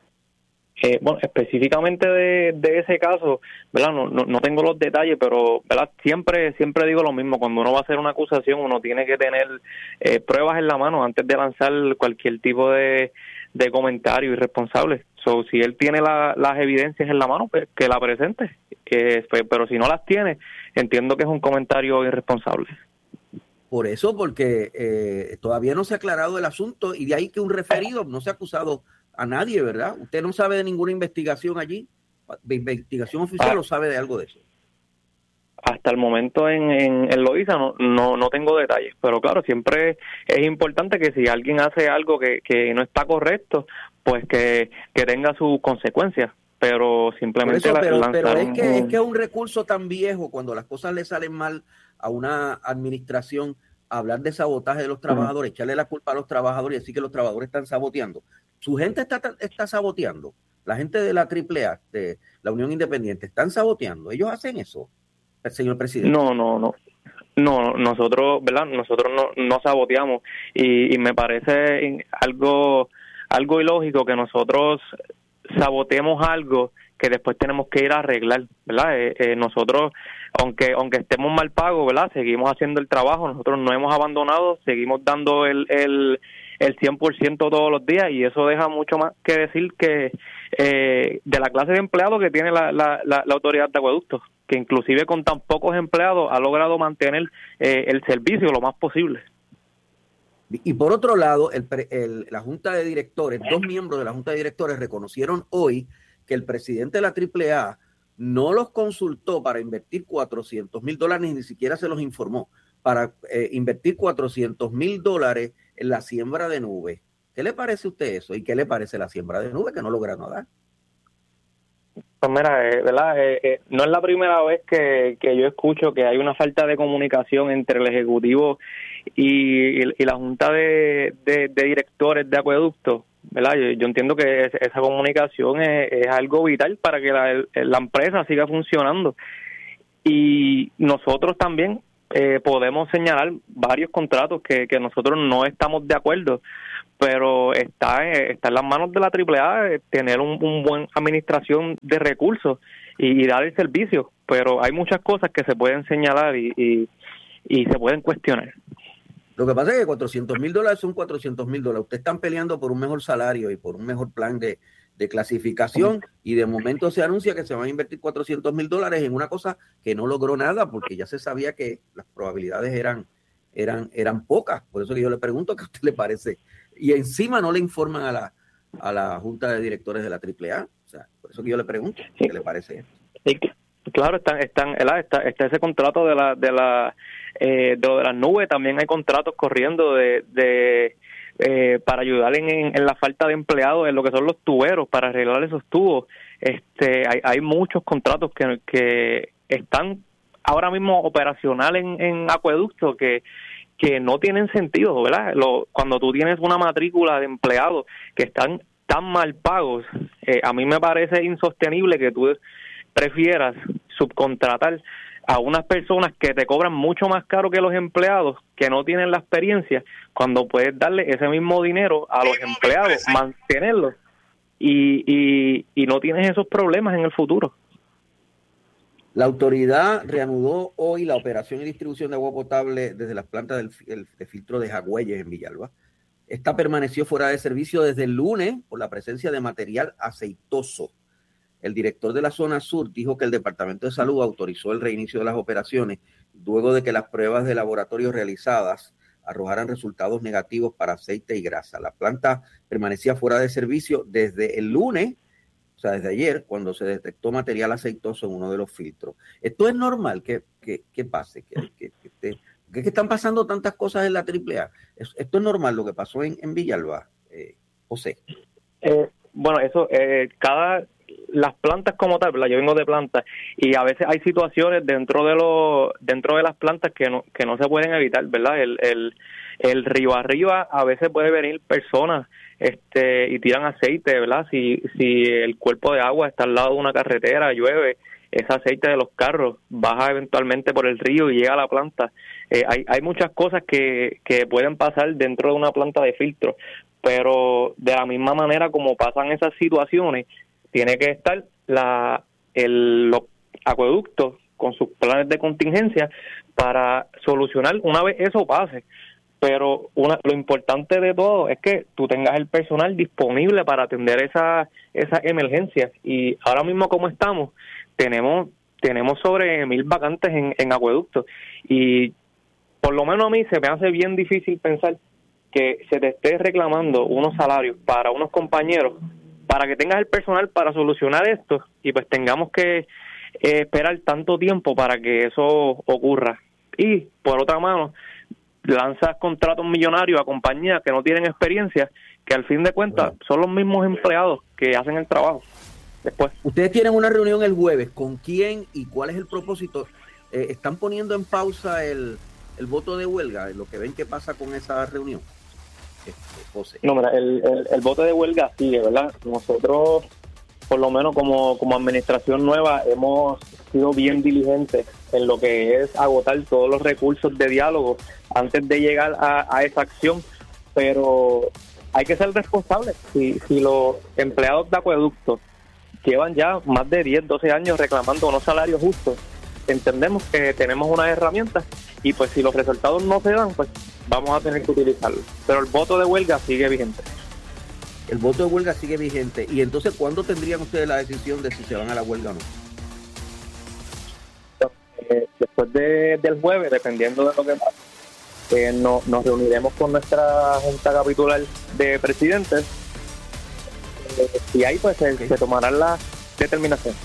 Speaker 11: Eh, bueno, específicamente de, de ese caso, ¿verdad? No, no, no tengo los detalles, pero ¿verdad? Siempre siempre digo lo mismo. Cuando uno va a hacer una acusación, uno tiene que tener eh, pruebas en la mano antes de lanzar cualquier tipo de, de comentario irresponsable. So, si él tiene la, las evidencias en la mano, pues que la presente. Eh, pues, pero si no las tiene, entiendo que es un comentario irresponsable.
Speaker 1: Por eso, porque eh, todavía no se ha aclarado el asunto y de ahí que un referido no se ha acusado a nadie, ¿verdad? ¿Usted no sabe de ninguna investigación allí? ¿De investigación oficial ah, o sabe de algo de eso?
Speaker 11: Hasta el momento en, en, en Loíza no, no, no tengo detalles, pero claro, siempre es importante que si alguien hace algo que, que no está correcto, pues que, que tenga sus consecuencias, pero simplemente...
Speaker 1: Eso, pero,
Speaker 11: la,
Speaker 1: pero es, que, es que es un recurso tan viejo cuando las cosas le salen mal a una administración, hablar de sabotaje de los trabajadores, uh-huh. echarle la culpa a los trabajadores y decir que los trabajadores están saboteando. Su gente está, está saboteando. La gente de la triple A, de la Unión Independiente, están saboteando. ¿Ellos hacen eso, el señor presidente?
Speaker 11: No, no, no. No, nosotros, ¿verdad? Nosotros no, no saboteamos y, y me parece algo, algo ilógico que nosotros saboteemos algo que después tenemos que ir a arreglar, ¿verdad? Eh, eh, nosotros, aunque aunque estemos mal pagos, ¿verdad? Seguimos haciendo el trabajo, nosotros no hemos abandonado, seguimos dando el... el el cien por ciento todos los días y eso deja mucho más que decir que eh, de la clase de empleados que tiene la, la, la, la autoridad de acueductos, que inclusive con tan pocos empleados ha logrado mantener eh, el servicio lo más posible.
Speaker 1: Y por otro lado, el, el, la Junta de Directores, dos miembros de la Junta de Directores reconocieron hoy que el presidente de la triple A no los consultó para invertir cuatrocientos mil dólares, ni siquiera se los informó, para eh, invertir cuatrocientos mil dólares en la siembra de nubes. ¿Qué le parece a usted eso? ¿Y qué le parece la siembra de nubes que no logra nada?
Speaker 11: Pues mira, eh, ¿verdad? Eh, eh, no es la primera vez que, que yo escucho que hay una falta de comunicación entre el Ejecutivo y, y, y la Junta de, de, de Directores de Acueducto, ¿verdad? Yo, yo entiendo que es, esa comunicación es, es algo vital para que la, la empresa siga funcionando. Y nosotros también eh, podemos señalar varios contratos que, que nosotros no estamos de acuerdo, pero está, está en las manos de la triple A tener un, un buen administración de recursos y, y dar el servicio, pero hay muchas cosas que se pueden señalar y, y, y se pueden cuestionar.
Speaker 1: Lo que pasa es que cuatrocientos mil dólares son cuatrocientos mil dólares. Ustedes están peleando por un mejor salario y por un mejor plan de, de clasificación y de momento se anuncia que se van a invertir cuatrocientos mil dólares en una cosa que no logró nada porque ya se sabía que las probabilidades eran, eran, eran pocas. Por eso que yo le pregunto qué a usted le parece. Y encima no le informan a la, a la Junta de Directores de la triple A. O sea, por eso que yo le pregunto qué le parece.
Speaker 11: Sí, claro, están, están, está, está ese contrato de la, de la, eh, de, de las nubes. También hay contratos corriendo de, de eh, para ayudar en, en, en la falta de empleados en lo que son los tuberos para arreglar esos tubos. Este, hay, hay muchos contratos que, que están ahora mismo operacionales en, en acueducto que que no tienen sentido, ¿verdad? Lo, cuando tú tienes una matrícula de empleados que están tan mal pagos, eh, a mí me parece insostenible que tú prefieras subcontratar a unas personas que te cobran mucho más caro que los empleados, que no tienen la experiencia, cuando puedes darle ese mismo dinero a los empleados, mantenerlos, y, y, y no tienes esos problemas en el futuro.
Speaker 1: La autoridad reanudó hoy la operación y distribución de agua potable desde las plantas del, el, de filtro de Jagüeyes en Villalba. Esta permaneció fuera de servicio desde el lunes por la presencia de material aceitoso. El director de la zona sur dijo que el Departamento de Salud autorizó el reinicio de las operaciones luego de que las pruebas de laboratorio realizadas arrojaran resultados negativos para aceite y grasa. La planta permanecía fuera de servicio desde el lunes, o sea, desde ayer, cuando se detectó material aceitoso en uno de los filtros. ¿Esto es normal que, que, que pase? ¿Que, que, que, te, ¿Qué es que están pasando tantas cosas en la triple A? ¿Esto es normal lo que pasó en, en Villalba, eh, José?
Speaker 11: Eh, bueno, eso, eh, cada... las plantas como tal, ¿verdad? Yo vengo de plantas y a veces hay situaciones dentro de los dentro de las plantas que no que no se pueden evitar, ¿verdad? El el el río arriba a veces puede venir personas este y tiran aceite, ¿verdad? Si si el cuerpo de agua está al lado de una carretera, llueve, ese aceite de los carros baja eventualmente por el río y llega a la planta. Eh, hay hay muchas cosas que que pueden pasar dentro de una planta de filtro, pero de la misma manera como pasan esas situaciones, tiene que estar la el los acueductos con sus planes de contingencia para solucionar una vez eso pase. Pero una, lo importante de todo es que tú tengas el personal disponible para atender esa esas emergencias. Y ahora mismo como estamos, tenemos tenemos sobre mil vacantes en, en acueductos. Y por lo menos a mí se me hace bien difícil pensar que se te esté reclamando unos salarios para unos compañeros para que tengas el personal para solucionar esto y pues tengamos que eh, esperar tanto tiempo para que eso ocurra. Y por otra mano, lanzas contratos millonarios a compañías que no tienen experiencia, que al fin de cuentas son los mismos empleados que hacen el trabajo. Después,
Speaker 1: ustedes tienen una reunión el jueves. ¿Con quién y cuál es el propósito? Eh, ¿Están poniendo en pausa el, el voto de huelga? Lo que ven que pasa con esa reunión. José.
Speaker 11: No, mira, el, el, el voto de huelga sigue, ¿verdad? Nosotros, por lo menos como, como administración nueva, hemos sido bien diligentes en lo que es agotar todos los recursos de diálogo antes de llegar a, a esa acción, pero hay que ser responsables. Si, si los empleados de acueductos llevan ya más de diez, doce años reclamando unos salarios justos, entendemos que tenemos unas herramientas y pues si los resultados no se dan, pues vamos a tener que utilizarlo. Pero el voto de huelga sigue vigente.
Speaker 1: El voto de huelga sigue vigente. Y entonces, ¿cuándo tendrían ustedes la decisión de si se van a la huelga o no?
Speaker 11: Eh, después de, del jueves, dependiendo de lo que pase. eh, no, nos reuniremos con nuestra junta capitular de presidentes eh, y ahí pues se, okay. se tomarán las determinaciones.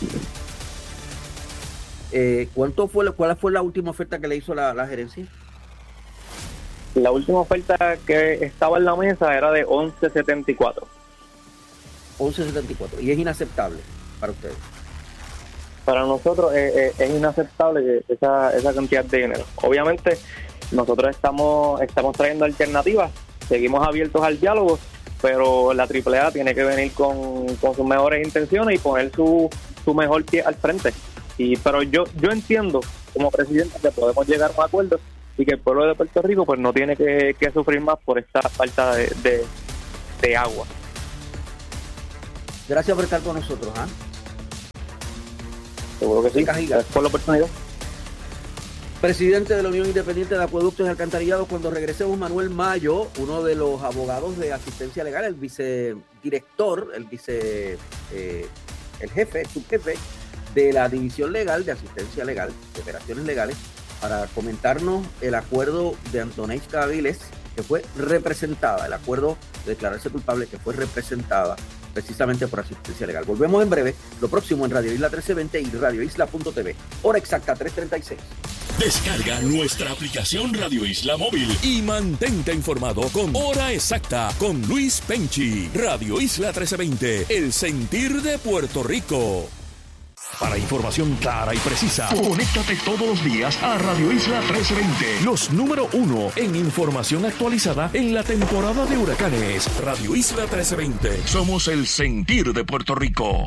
Speaker 1: Eh, ¿cuánto fue, ¿Cuál fue la última oferta que le hizo la, la gerencia?
Speaker 11: La última oferta que estaba en la mesa era de once setenta y cuatro.
Speaker 1: once setenta y cuatro. Y es inaceptable para ustedes.
Speaker 11: Para nosotros es, es, es inaceptable esa, esa cantidad de dinero. Obviamente nosotros estamos estamos trayendo alternativas, seguimos abiertos al diálogo, pero la triple A tiene que venir con, con sus mejores intenciones y poner su, su mejor pie al frente. Y pero yo yo entiendo como presidente que podemos llegar a un acuerdo y que el pueblo de Puerto Rico pues no tiene que, que sufrir más por esta falta de, de, de agua.
Speaker 1: Gracias por estar con nosotros, ¿ah?
Speaker 11: Seguro que sí. Gracias por la oportunidad.
Speaker 1: Presidente de la Unión Independiente de Acueductos y Alcantarillados. Cuando regresemos, Manuel Mayo, uno de los abogados de asistencia legal, el vicedirector, el vice, eh, el jefe, subjefe de la División Legal de Asistencia Legal, de Operaciones Legales, para comentarnos el acuerdo de Antoneska Avilés, que fue representada, el acuerdo de declararse culpable que fue representada precisamente por asistencia legal. Volvemos en breve, lo próximo en Radio Isla trece veinte y radio isla punto t v. Hora exacta tres treinta y seis.
Speaker 2: Descarga nuestra aplicación Radio Isla Móvil y mantente informado con Hora Exacta con Luis Penchi. Radio Isla trece veinte, el sentir de Puerto Rico. Para información clara y precisa, conéctate todos los días a Radio Isla trece veinte. Los número uno en información actualizada en la temporada de huracanes. Radio Isla trece veinte. Somos el sentir de Puerto Rico.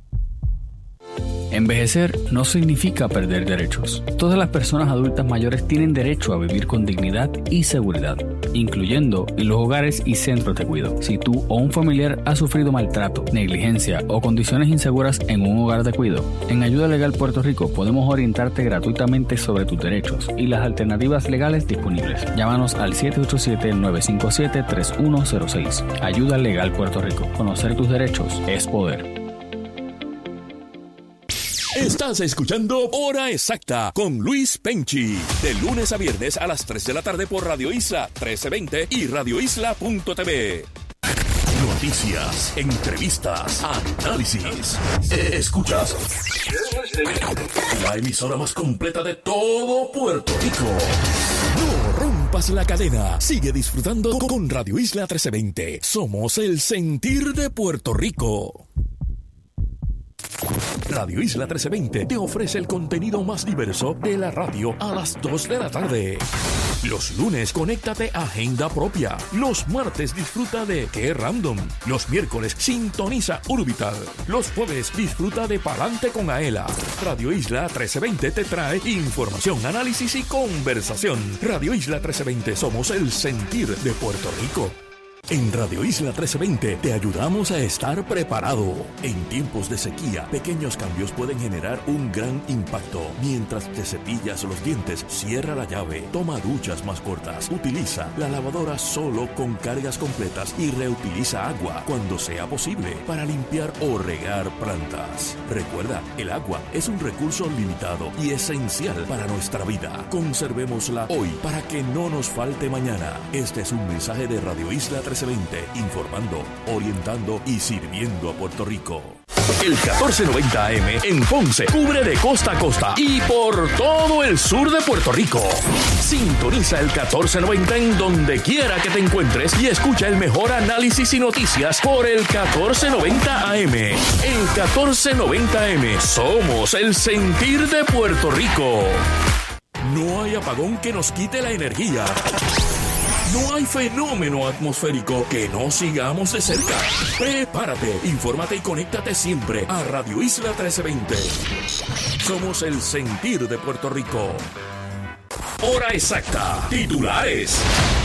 Speaker 7: Envejecer no significa perder derechos. Todas las personas adultas mayores tienen derecho a vivir con dignidad y seguridad, incluyendo en los hogares y centros de cuidado. Si tú o un familiar ha sufrido maltrato, negligencia o condiciones inseguras en un hogar de cuidado, en Ayuda Legal Puerto Rico podemos orientarte gratuitamente sobre tus derechos y las alternativas legales disponibles. Llámanos al siete ocho siete, nueve cinco siete, tres uno cero seis. Ayuda Legal Puerto Rico. Conocer tus derechos es poder.
Speaker 2: Estás escuchando Hora Exacta con Luis Penchi. De lunes a viernes a las tres de la tarde por Radio Isla trece veinte y radio isla punto t v. Noticias, entrevistas, análisis. Escuchas la emisora más completa de todo Puerto Rico. No rompas la cadena. Sigue disfrutando con Radio Isla trece veinte. Somos el sentir de Puerto Rico. Radio Isla trece veinte te ofrece el contenido más diverso de la radio a las dos de la tarde. Los lunes, conéctate a Agenda Propia. Los martes, disfruta de Qué Random. Los miércoles, sintoniza Urbital. Los jueves, disfruta de Palante con Aela. Radio Isla trece veinte te trae información, análisis y conversación. Radio Isla trece veinte, somos el sentir de Puerto Rico. En Radio Isla trece veinte te ayudamos a estar preparado. En tiempos de sequía, pequeños cambios pueden generar un gran impacto. Mientras te cepillas los dientes, cierra la llave, toma duchas más cortas, utiliza la lavadora solo con cargas completas y reutiliza agua cuando sea posible para limpiar o regar plantas. Recuerda, el agua es un recurso limitado y esencial para nuestra vida. Conservémosla hoy para que no nos falte mañana. Este es un mensaje de Radio Isla trece veinte, informando, orientando y sirviendo a Puerto Rico. El catorce noventa A M en Ponce cubre de costa a costa y por todo el sur de Puerto Rico. Sintoniza el catorce noventa en donde quiera que te encuentres y escucha el mejor análisis y noticias por el catorce noventa A M. El catorce noventa A M, somos el sentir de Puerto Rico. No hay apagón que nos quite la energía. No hay fenómeno atmosférico que no sigamos de cerca. Prepárate, infórmate y conéctate siempre a Radio Isla trece veinte. Somos el sentir de Puerto Rico. Hora exacta. Titulares.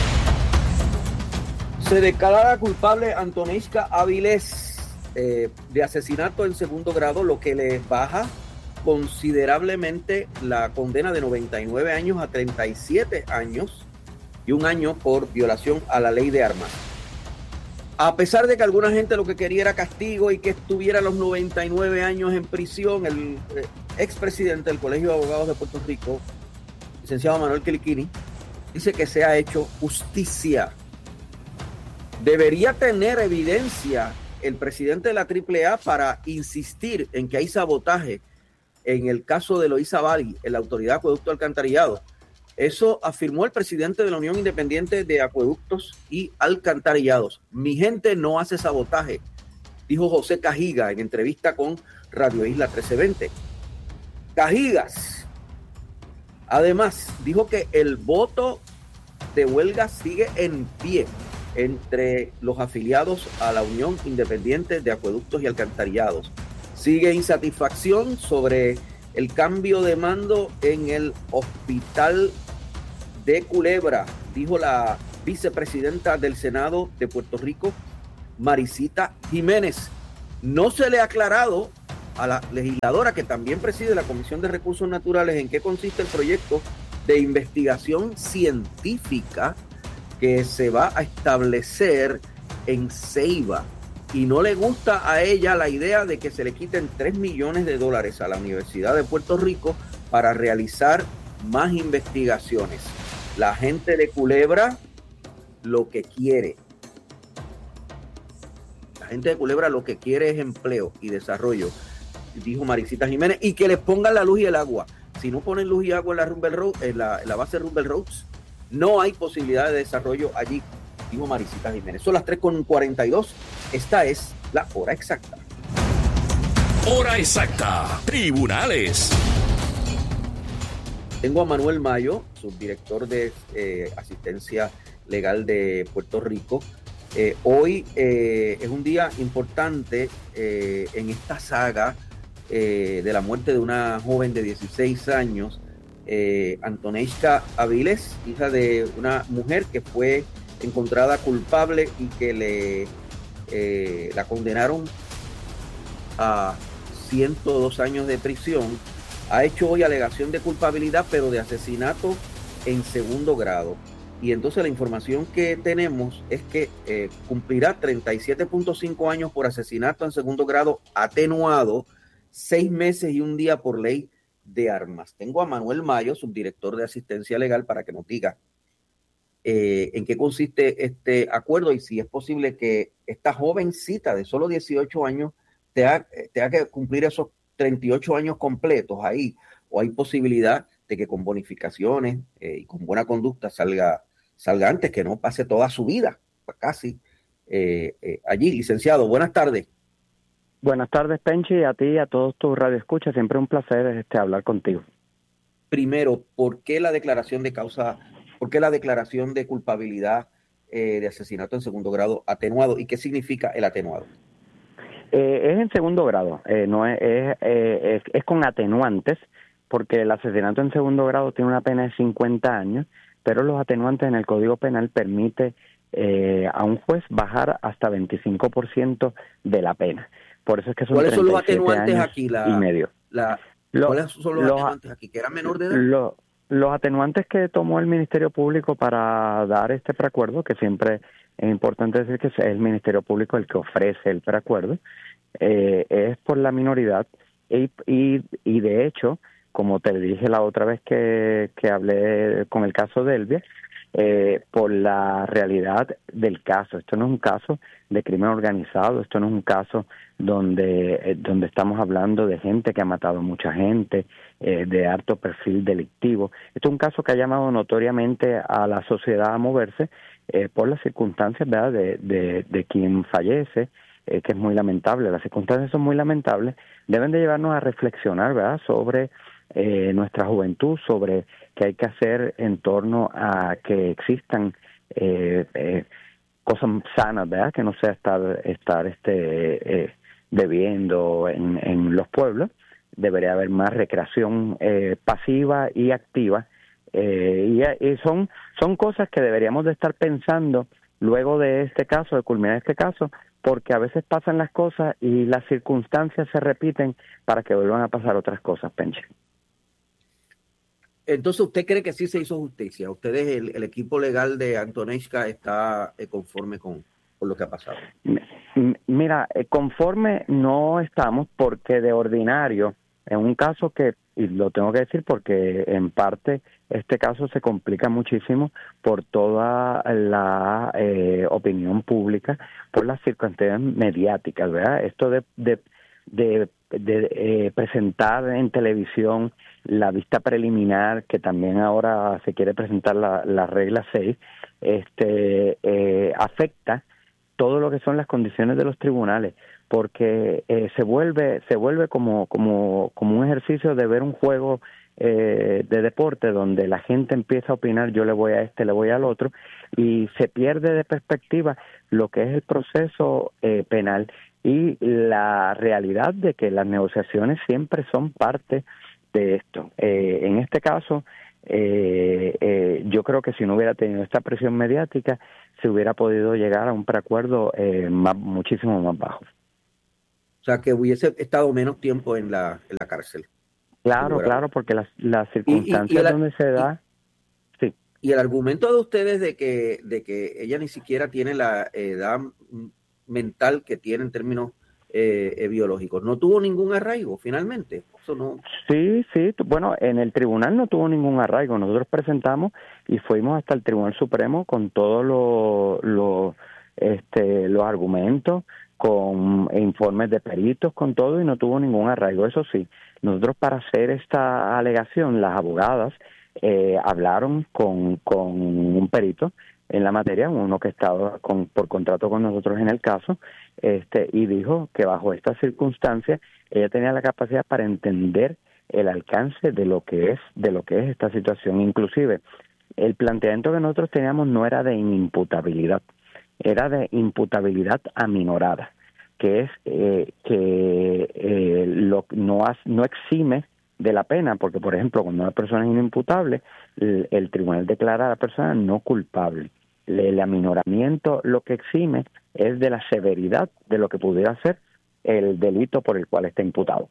Speaker 1: Se declara culpable Antoneska Avilés eh, de asesinato en segundo grado, lo que le baja considerablemente la condena de noventa y nueve años a treinta y siete años. Y un año por violación a la ley de armas. A pesar de que alguna gente lo que quería era castigo y que estuviera los noventa y nueve años en prisión, el eh, expresidente del Colegio de Abogados de Puerto Rico, licenciado Manuel Kiliquini, dice que se ha hecho justicia. Debería tener evidencia el presidente de la triple A para insistir en que hay sabotaje en el caso de Loíza Valli, en la Autoridad de Acueducto Alcantarillado. Eso afirmó el presidente de la Unión Independiente de Acueductos y Alcantarillados. Mi gente no hace sabotaje, dijo José Cajiga en entrevista con Radio Isla trece veinte. Cajigas, además, dijo que el voto de huelga sigue en pie entre los afiliados a la Unión Independiente de Acueductos y Alcantarillados. Sigue insatisfacción sobre el cambio de mando en el hospital de Culebra, dijo la vicepresidenta del Senado de Puerto Rico, Maricita Jiménez. No se le ha aclarado a la legisladora, que también preside la Comisión de Recursos Naturales, en qué consiste el proyecto de investigación científica que se va a establecer en Ceiba. Y no le gusta a ella la idea de que se le quiten tres millones de dólares a la Universidad de Puerto Rico para realizar más investigaciones. La gente de Culebra lo que quiere. La gente de Culebra lo que quiere es empleo y desarrollo, dijo Maricita Jiménez, y que les pongan la luz y el agua. Si no ponen luz y agua en la, Rumble Road, en la, en la base Rumble Roads, no hay posibilidad de desarrollo allí, dijo Maricita Jiménez. Son las tres con cuarenta y dos. Esta es la hora exacta.
Speaker 2: Hora exacta. Tribunales.
Speaker 1: Tengo a Manuel Mayo, subdirector de eh, Asistencia Legal de Puerto Rico. Eh, hoy eh, es un día importante eh, en esta saga eh, de la muerte de una joven de dieciséis años, eh, Antoneishka Avilés, hija de una mujer que fue encontrada culpable y que le eh, la condenaron a ciento dos años de prisión. Ha hecho hoy alegación de culpabilidad, pero de asesinato en segundo grado. Y entonces la información que tenemos es que eh, cumplirá treinta y siete punto cinco años por asesinato en segundo grado atenuado, seis meses y un día por ley de armas. Tengo a Manuel Mayo, subdirector de Asistencia Legal, para que nos diga eh, en qué consiste este acuerdo y si es posible que esta jovencita de solo dieciocho años tenga, tenga que cumplir esos treinta y ocho años completos ahí, o hay posibilidad de que con bonificaciones eh, y con buena conducta salga, salga antes, que no pase toda su vida casi eh, eh, allí. Licenciado, buenas tardes.
Speaker 12: Buenas tardes, Penchi, a ti y a todos tus radioescuchas. Siempre un placer este, hablar contigo.
Speaker 1: Primero, ¿por qué la declaración de causa, por qué la declaración de culpabilidad eh, de asesinato en segundo grado atenuado? ¿Y qué significa el atenuado?
Speaker 12: Eh, es en segundo grado, eh, no es, es, eh, es, es con atenuantes, porque el asesinato en segundo grado tiene una pena de cincuenta años, pero los atenuantes en el Código Penal permite eh, a un juez bajar hasta veinticinco por ciento de la pena. Por eso es que son
Speaker 1: ¿Cuáles son los atenuantes aquí? La,
Speaker 12: y medio.
Speaker 1: La, ¿Cuáles son los, los atenuantes aquí? ¿Que era menor de edad?
Speaker 12: Lo, los atenuantes que tomó el Ministerio Público para dar este preacuerdo, que siempre es importante decir que es el Ministerio Público el que ofrece el preacuerdo, eh, es por la minoridad y, y, y de hecho, como te dije la otra vez que, que hablé con el caso de Elvia, eh, por la realidad del caso. Esto no es un caso de crimen organizado, esto no es un caso donde, eh, donde estamos hablando de gente que ha matado mucha gente, eh, de alto perfil delictivo. Esto es un caso que ha llamado notoriamente a la sociedad a moverse eh, por las circunstancias, ¿verdad?, de, de, de quien fallece, eh, que es muy lamentable. Las circunstancias son muy lamentables, deben de llevarnos a reflexionar, ¿verdad?, sobre eh, nuestra juventud, sobre qué hay que hacer en torno a que existan eh, eh, cosas sanas, ¿verdad?, que no sea estar, estar este, eh, bebiendo en, en los pueblos. Debería haber más recreación eh, pasiva y activa, eh, y, y son, son cosas que deberíamos de estar pensando luego de este caso, de culminar este caso, porque a veces pasan las cosas y las circunstancias se repiten para que vuelvan a pasar otras cosas, Penche.
Speaker 1: Entonces, ¿usted cree que sí se hizo justicia? ¿Ustedes, el, el equipo legal de Antoneishka, está eh, conforme con, con lo que ha pasado?
Speaker 12: Mira, eh, conforme no estamos, porque de ordinario en un caso que, y lo tengo que decir porque en parte este caso se complica muchísimo por toda la eh, opinión pública, por las circunstancias mediáticas, ¿verdad? Esto de, de, de, de eh, presentar en televisión la vista preliminar, que también ahora se quiere presentar la, la regla seis, este, eh, afecta todo lo que son las condiciones de los tribunales, porque eh, se vuelve se vuelve como como como un ejercicio de ver un juego eh, de deporte donde la gente empieza a opinar, yo le voy a este, le voy al otro, y se pierde de perspectiva lo que es el proceso eh, penal y la realidad de que las negociaciones siempre son parte de esto. Eh, en este caso, eh, eh, yo creo que si no hubiera tenido esta presión mediática, se hubiera podido llegar a un preacuerdo eh, más, muchísimo más bajo.
Speaker 1: O sea, que hubiese estado menos tiempo en la, en la cárcel.
Speaker 12: Claro, claro, porque las, las circunstancias y, y, y el, donde se da...
Speaker 1: Y, sí. Y el argumento de ustedes de que, de que ella ni siquiera tiene la edad mental que tiene en términos eh, eh, biológicos, ¿no tuvo ningún arraigo finalmente? Eso no...
Speaker 12: Sí, sí, bueno, en el tribunal no tuvo ningún arraigo. Nosotros presentamos y fuimos hasta el Tribunal Supremo con todos los lo, este, los argumentos, con informes de peritos, con todo, y no tuvo ningún arraigo. Eso sí, nosotros para hacer esta alegación, las abogadas eh, hablaron con, con un perito en la materia, uno que estaba con, por contrato con nosotros en el caso, este, y dijo que bajo estas circunstancias ella tenía la capacidad para entender el alcance de lo que es, de lo que es esta situación. Inclusive, el planteamiento que nosotros teníamos no era de inimputabilidad, era de imputabilidad aminorada, que es eh, que eh, lo, no, has, no exime de la pena, porque, por ejemplo, cuando una persona es inimputable, el, el tribunal declara a la persona no culpable. El, el aminoramiento lo que exime es de la severidad de lo que pudiera ser el delito por el cual está imputado.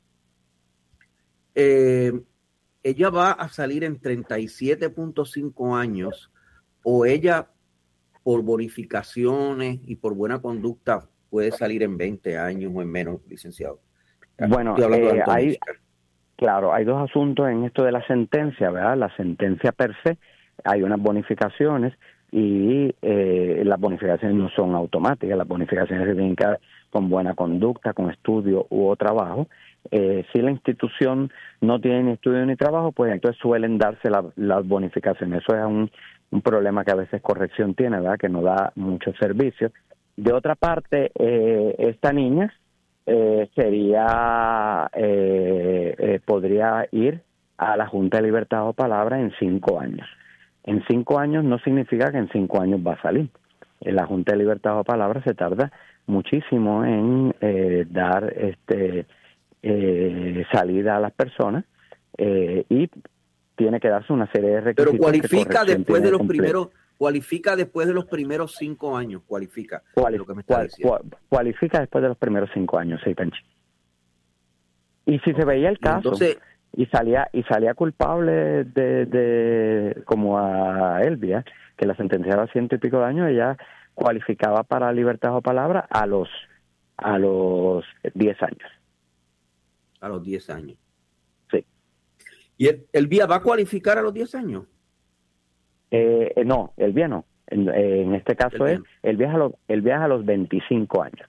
Speaker 1: Eh, ella va a salir en treinta y siete punto cinco años, o ella por bonificaciones y por buena conducta puede salir en veinte años o en menos, licenciado.
Speaker 12: Bueno, eh, hay, claro, hay dos asuntos en esto de la sentencia, ¿verdad? La sentencia per se, hay unas bonificaciones y eh, las bonificaciones no son automáticas, las bonificaciones se tienen que dar con buena conducta, con estudio u trabajo. Eh, si la institución no tiene ni estudio ni trabajo, pues entonces suelen darse la, las bonificaciones. Eso es un, un problema que a veces corrección tiene, ¿verdad? Que no da muchos servicios. De otra parte, eh, esta niña eh, sería eh, eh, podría ir a la Junta de Libertad o Palabra en cinco años. En cinco años no significa que en cinco años va a salir. En la Junta de Libertad o Palabra se tarda muchísimo en eh, dar este eh, salida a las personas eh, y tiene que darse una serie de requisitos.
Speaker 1: Pero cualifica después de los primeros, cualifica después de los primeros cinco años, cualifica.
Speaker 12: Cuali,
Speaker 1: lo que me está
Speaker 12: cual, cual, cualifica después de los primeros cinco años, sí, Penchi. Y si okay. se veía el caso entonces, y salía y salía culpable de, de como a Elvia, que la sentenciaba a ciento y pico de años, ella cualificaba para libertad o palabra a los a los diez años.
Speaker 1: A los diez años.
Speaker 12: Sí.
Speaker 1: ¿Y el, Elvia va a cualificar a los diez años?
Speaker 12: Eh, eh, no, Elvia no. En, eh, en este caso el es el viaje a los el viaje a los veinticinco años.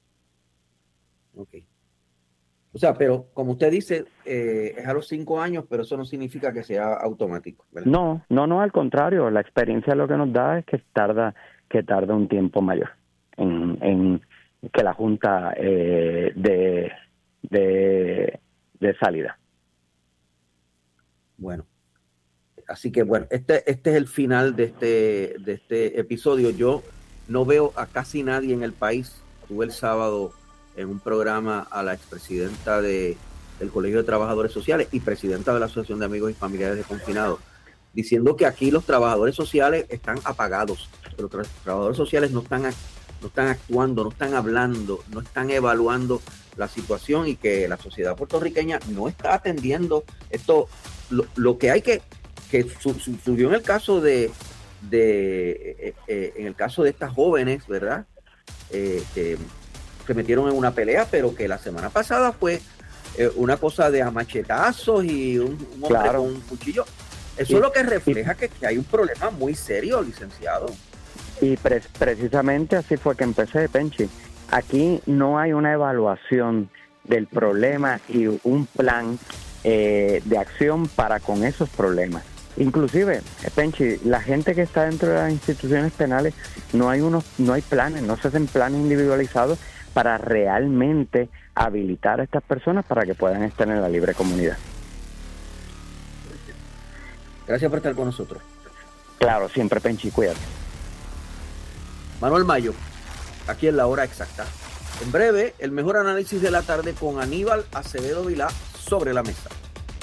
Speaker 1: Okay. O sea, pero como usted dice, eh, es a los cinco años, pero eso no significa que sea automático, ¿verdad?
Speaker 12: No, no, no, al contrario. La experiencia lo que nos da es que tarda que tarda un tiempo mayor en, en que la Junta eh, de, de de salida.
Speaker 1: Bueno, así que bueno, este este es el final de este de este episodio. Yo no veo a casi nadie en el país. Tuve el sábado en un programa a la expresidenta de, del Colegio de Trabajadores Sociales y presidenta de la Asociación de Amigos y Familiares de Confinados, diciendo que aquí los trabajadores sociales están apagados, pero los trabajadores sociales no están, no están actuando, no están hablando, no están evaluando la situación y que la sociedad puertorriqueña no está atendiendo esto. Lo, lo que hay que, que su, su, subió en el caso de, de eh, eh, en el caso de estas jóvenes, ¿verdad? Eh, que se metieron en una pelea, pero que la semana pasada fue eh, una cosa de machetazos y un, un hombre
Speaker 12: Claro.
Speaker 1: con un cuchillo. Eso
Speaker 12: Y-
Speaker 1: es lo que refleja que, que hay un problema muy serio, licenciado.
Speaker 12: Y pre- precisamente así fue que empecé, Penchi. Aquí no hay una evaluación del problema y un plan eh, de acción para con esos problemas. Inclusive, eh, Penchi, la gente que está dentro de las instituciones penales, no hay unos, no hay planes, no se hacen planes individualizados para realmente habilitar a estas personas para que puedan estar en la libre comunidad.
Speaker 1: Gracias por estar con nosotros.
Speaker 12: Claro, siempre, Penchi, cuídate.
Speaker 1: Manuel Mayo, aquí en la hora exacta. En breve, el mejor análisis de la tarde con Aníbal Acevedo Vilá sobre la mesa.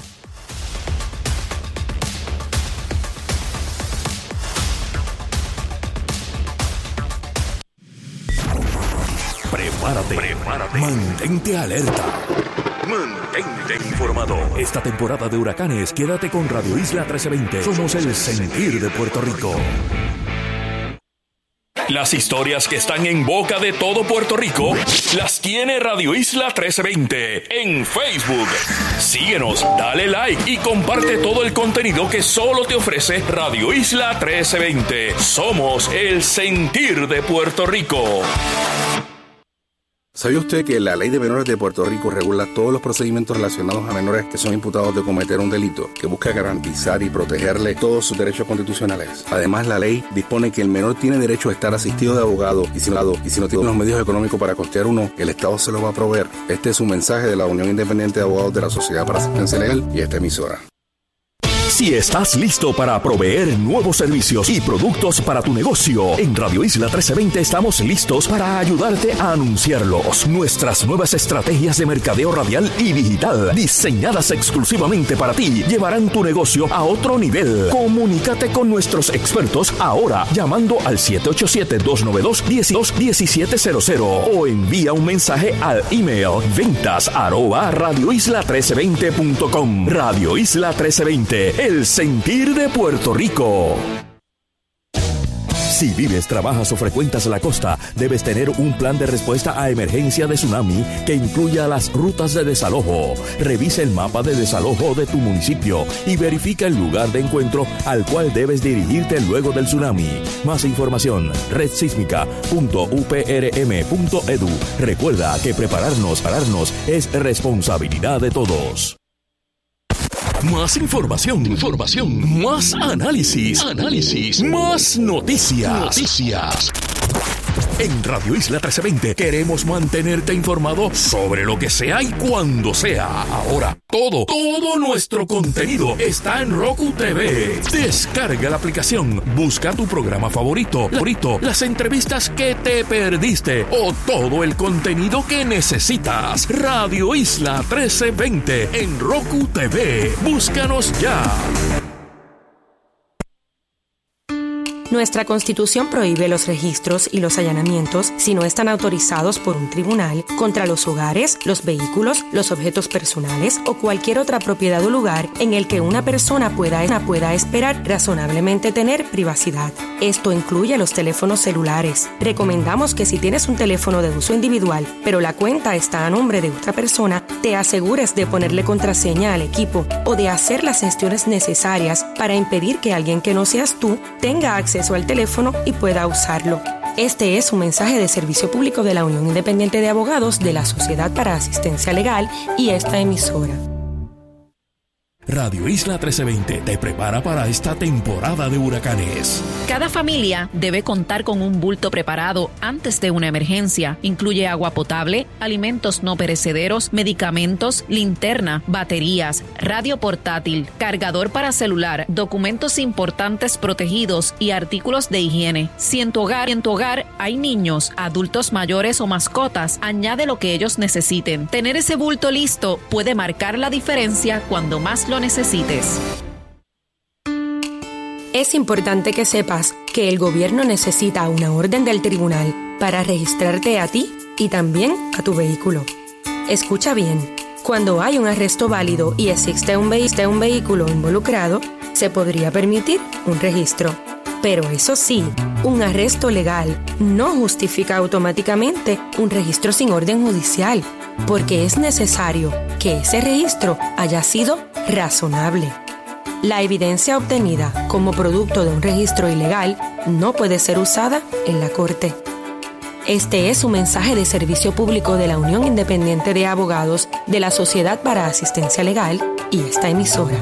Speaker 2: Prepárate, prepárate. Mantente alerta. Mantente informado. Esta temporada de huracanes, quédate con Radio Isla trece veinte. Somos el sentir de Puerto Rico. Las historias que están en boca de todo Puerto Rico las tiene Radio Isla trece veinte en Facebook. Síguenos, dale like y comparte todo el contenido que solo te ofrece Radio Isla trece veinte. Somos el sentir de Puerto Rico.
Speaker 13: ¿Sabía usted que la Ley de Menores de Puerto Rico regula todos los procedimientos relacionados a menores que son imputados de cometer un delito, que busca garantizar y protegerle todos sus derechos constitucionales? Además, la ley dispone que el menor tiene derecho a estar asistido de abogado y si, y si no tiene los medios económicos para costear uno, el Estado se lo va a proveer. Este es un mensaje de la Unión Independiente de Abogados de la Sociedad para Asistencia Legal y esta emisora.
Speaker 2: Si estás listo para proveer nuevos servicios y productos para tu negocio, en Radio Isla trece veinte estamos listos para ayudarte a anunciarlos. Nuestras nuevas estrategias de mercadeo radial y digital, diseñadas exclusivamente para ti, llevarán tu negocio a otro nivel. Comunícate con nuestros expertos ahora llamando al siete ocho siete, dos nueve dos, uno dos uno siete cero cero o envía un mensaje al email ventas arroba radio isla trece veinte punto com. Radio Isla trece veinte, el sentir de Puerto Rico. Si vives, trabajas o frecuentas la costa, debes tener un plan de respuesta a emergencia de tsunami que incluya las rutas de desalojo. Revisa el mapa de desalojo de tu municipio y verifica el lugar de encuentro al cual debes dirigirte luego del tsunami. Más información, red sísmica punto u p r m punto e d u. Recuerda que prepararnos, pararnos es responsabilidad de todos. Más información, información, más análisis, análisis, más noticias, noticias. En Radio Isla trece veinte queremos mantenerte informado sobre lo que sea y cuando sea. Ahora, todo, todo nuestro contenido está en Roku T V. Descarga la aplicación, busca tu programa favorito, favorito, las entrevistas que te perdiste o todo el contenido que necesitas. Radio Isla trece veinte en Roku T V. Búscanos ya.
Speaker 14: Nuestra Constitución prohíbe los registros y los allanamientos si no están autorizados por un tribunal contra los hogares, los vehículos, los objetos personales o cualquier otra propiedad o lugar en el que una persona pueda, pueda esperar razonablemente tener privacidad. Esto incluye los teléfonos celulares. Recomendamos que si tienes un teléfono de uso individual, pero la cuenta está a nombre de otra persona, te asegures de ponerle contraseña al equipo o de hacer las gestiones necesarias para impedir que alguien que no seas tú tenga acceso al teléfono y pueda usarlo. Este es un mensaje de servicio público de la Unión Independiente de Abogados de la Sociedad para Asistencia Legal y esta emisora.
Speaker 2: Radio Isla trece veinte te prepara para esta temporada de huracanes.
Speaker 15: Cada familia debe contar con un bulto preparado antes de una emergencia. Incluye agua potable, alimentos no perecederos, medicamentos, linterna, baterías, radio portátil, cargador para celular, documentos importantes protegidos y artículos de higiene. Si en tu hogar, en tu hogar hay niños, adultos mayores o mascotas, añade lo que ellos necesiten. Tener ese bulto listo puede marcar la diferencia cuando más lo necesites.
Speaker 14: Es importante que sepas que el gobierno necesita una orden del tribunal para registrarte a ti y también a tu vehículo. Escucha bien, cuando hay un arresto válido y existe un, ve- un vehículo involucrado, se podría permitir un registro. Pero eso sí, un arresto legal no justifica automáticamente un registro sin orden judicial. porque es necesario que ese registro haya sido razonable. La evidencia obtenida como producto de un registro ilegal no puede ser usada en la Corte. Este es un mensaje de servicio público de la Unión Independiente de Abogados de la Sociedad para Asistencia Legal y esta emisora.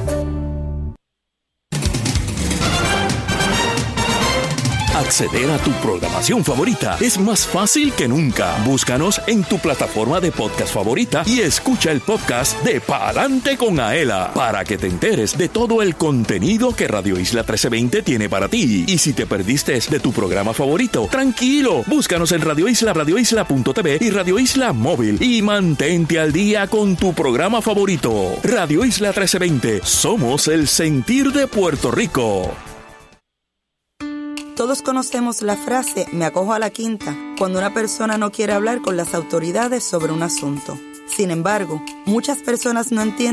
Speaker 2: Acceder a tu programación favorita es más fácil que nunca. Búscanos en tu plataforma de podcast favorita y escucha el podcast de Pa'lante con Aela para que te enteres de todo el contenido que Radio Isla trece veinte tiene para ti. Y si te perdiste de tu programa favorito, tranquilo, búscanos en Radio Isla, radio isla punto t v y Radio Isla Móvil y mantente al día con tu programa favorito. Radio Isla trece veinte, somos el sentir de Puerto Rico.
Speaker 16: Todos conocemos la frase "me acojo a la quinta" cuando una persona no quiere hablar con las autoridades sobre un asunto. Sin embargo, muchas personas no entienden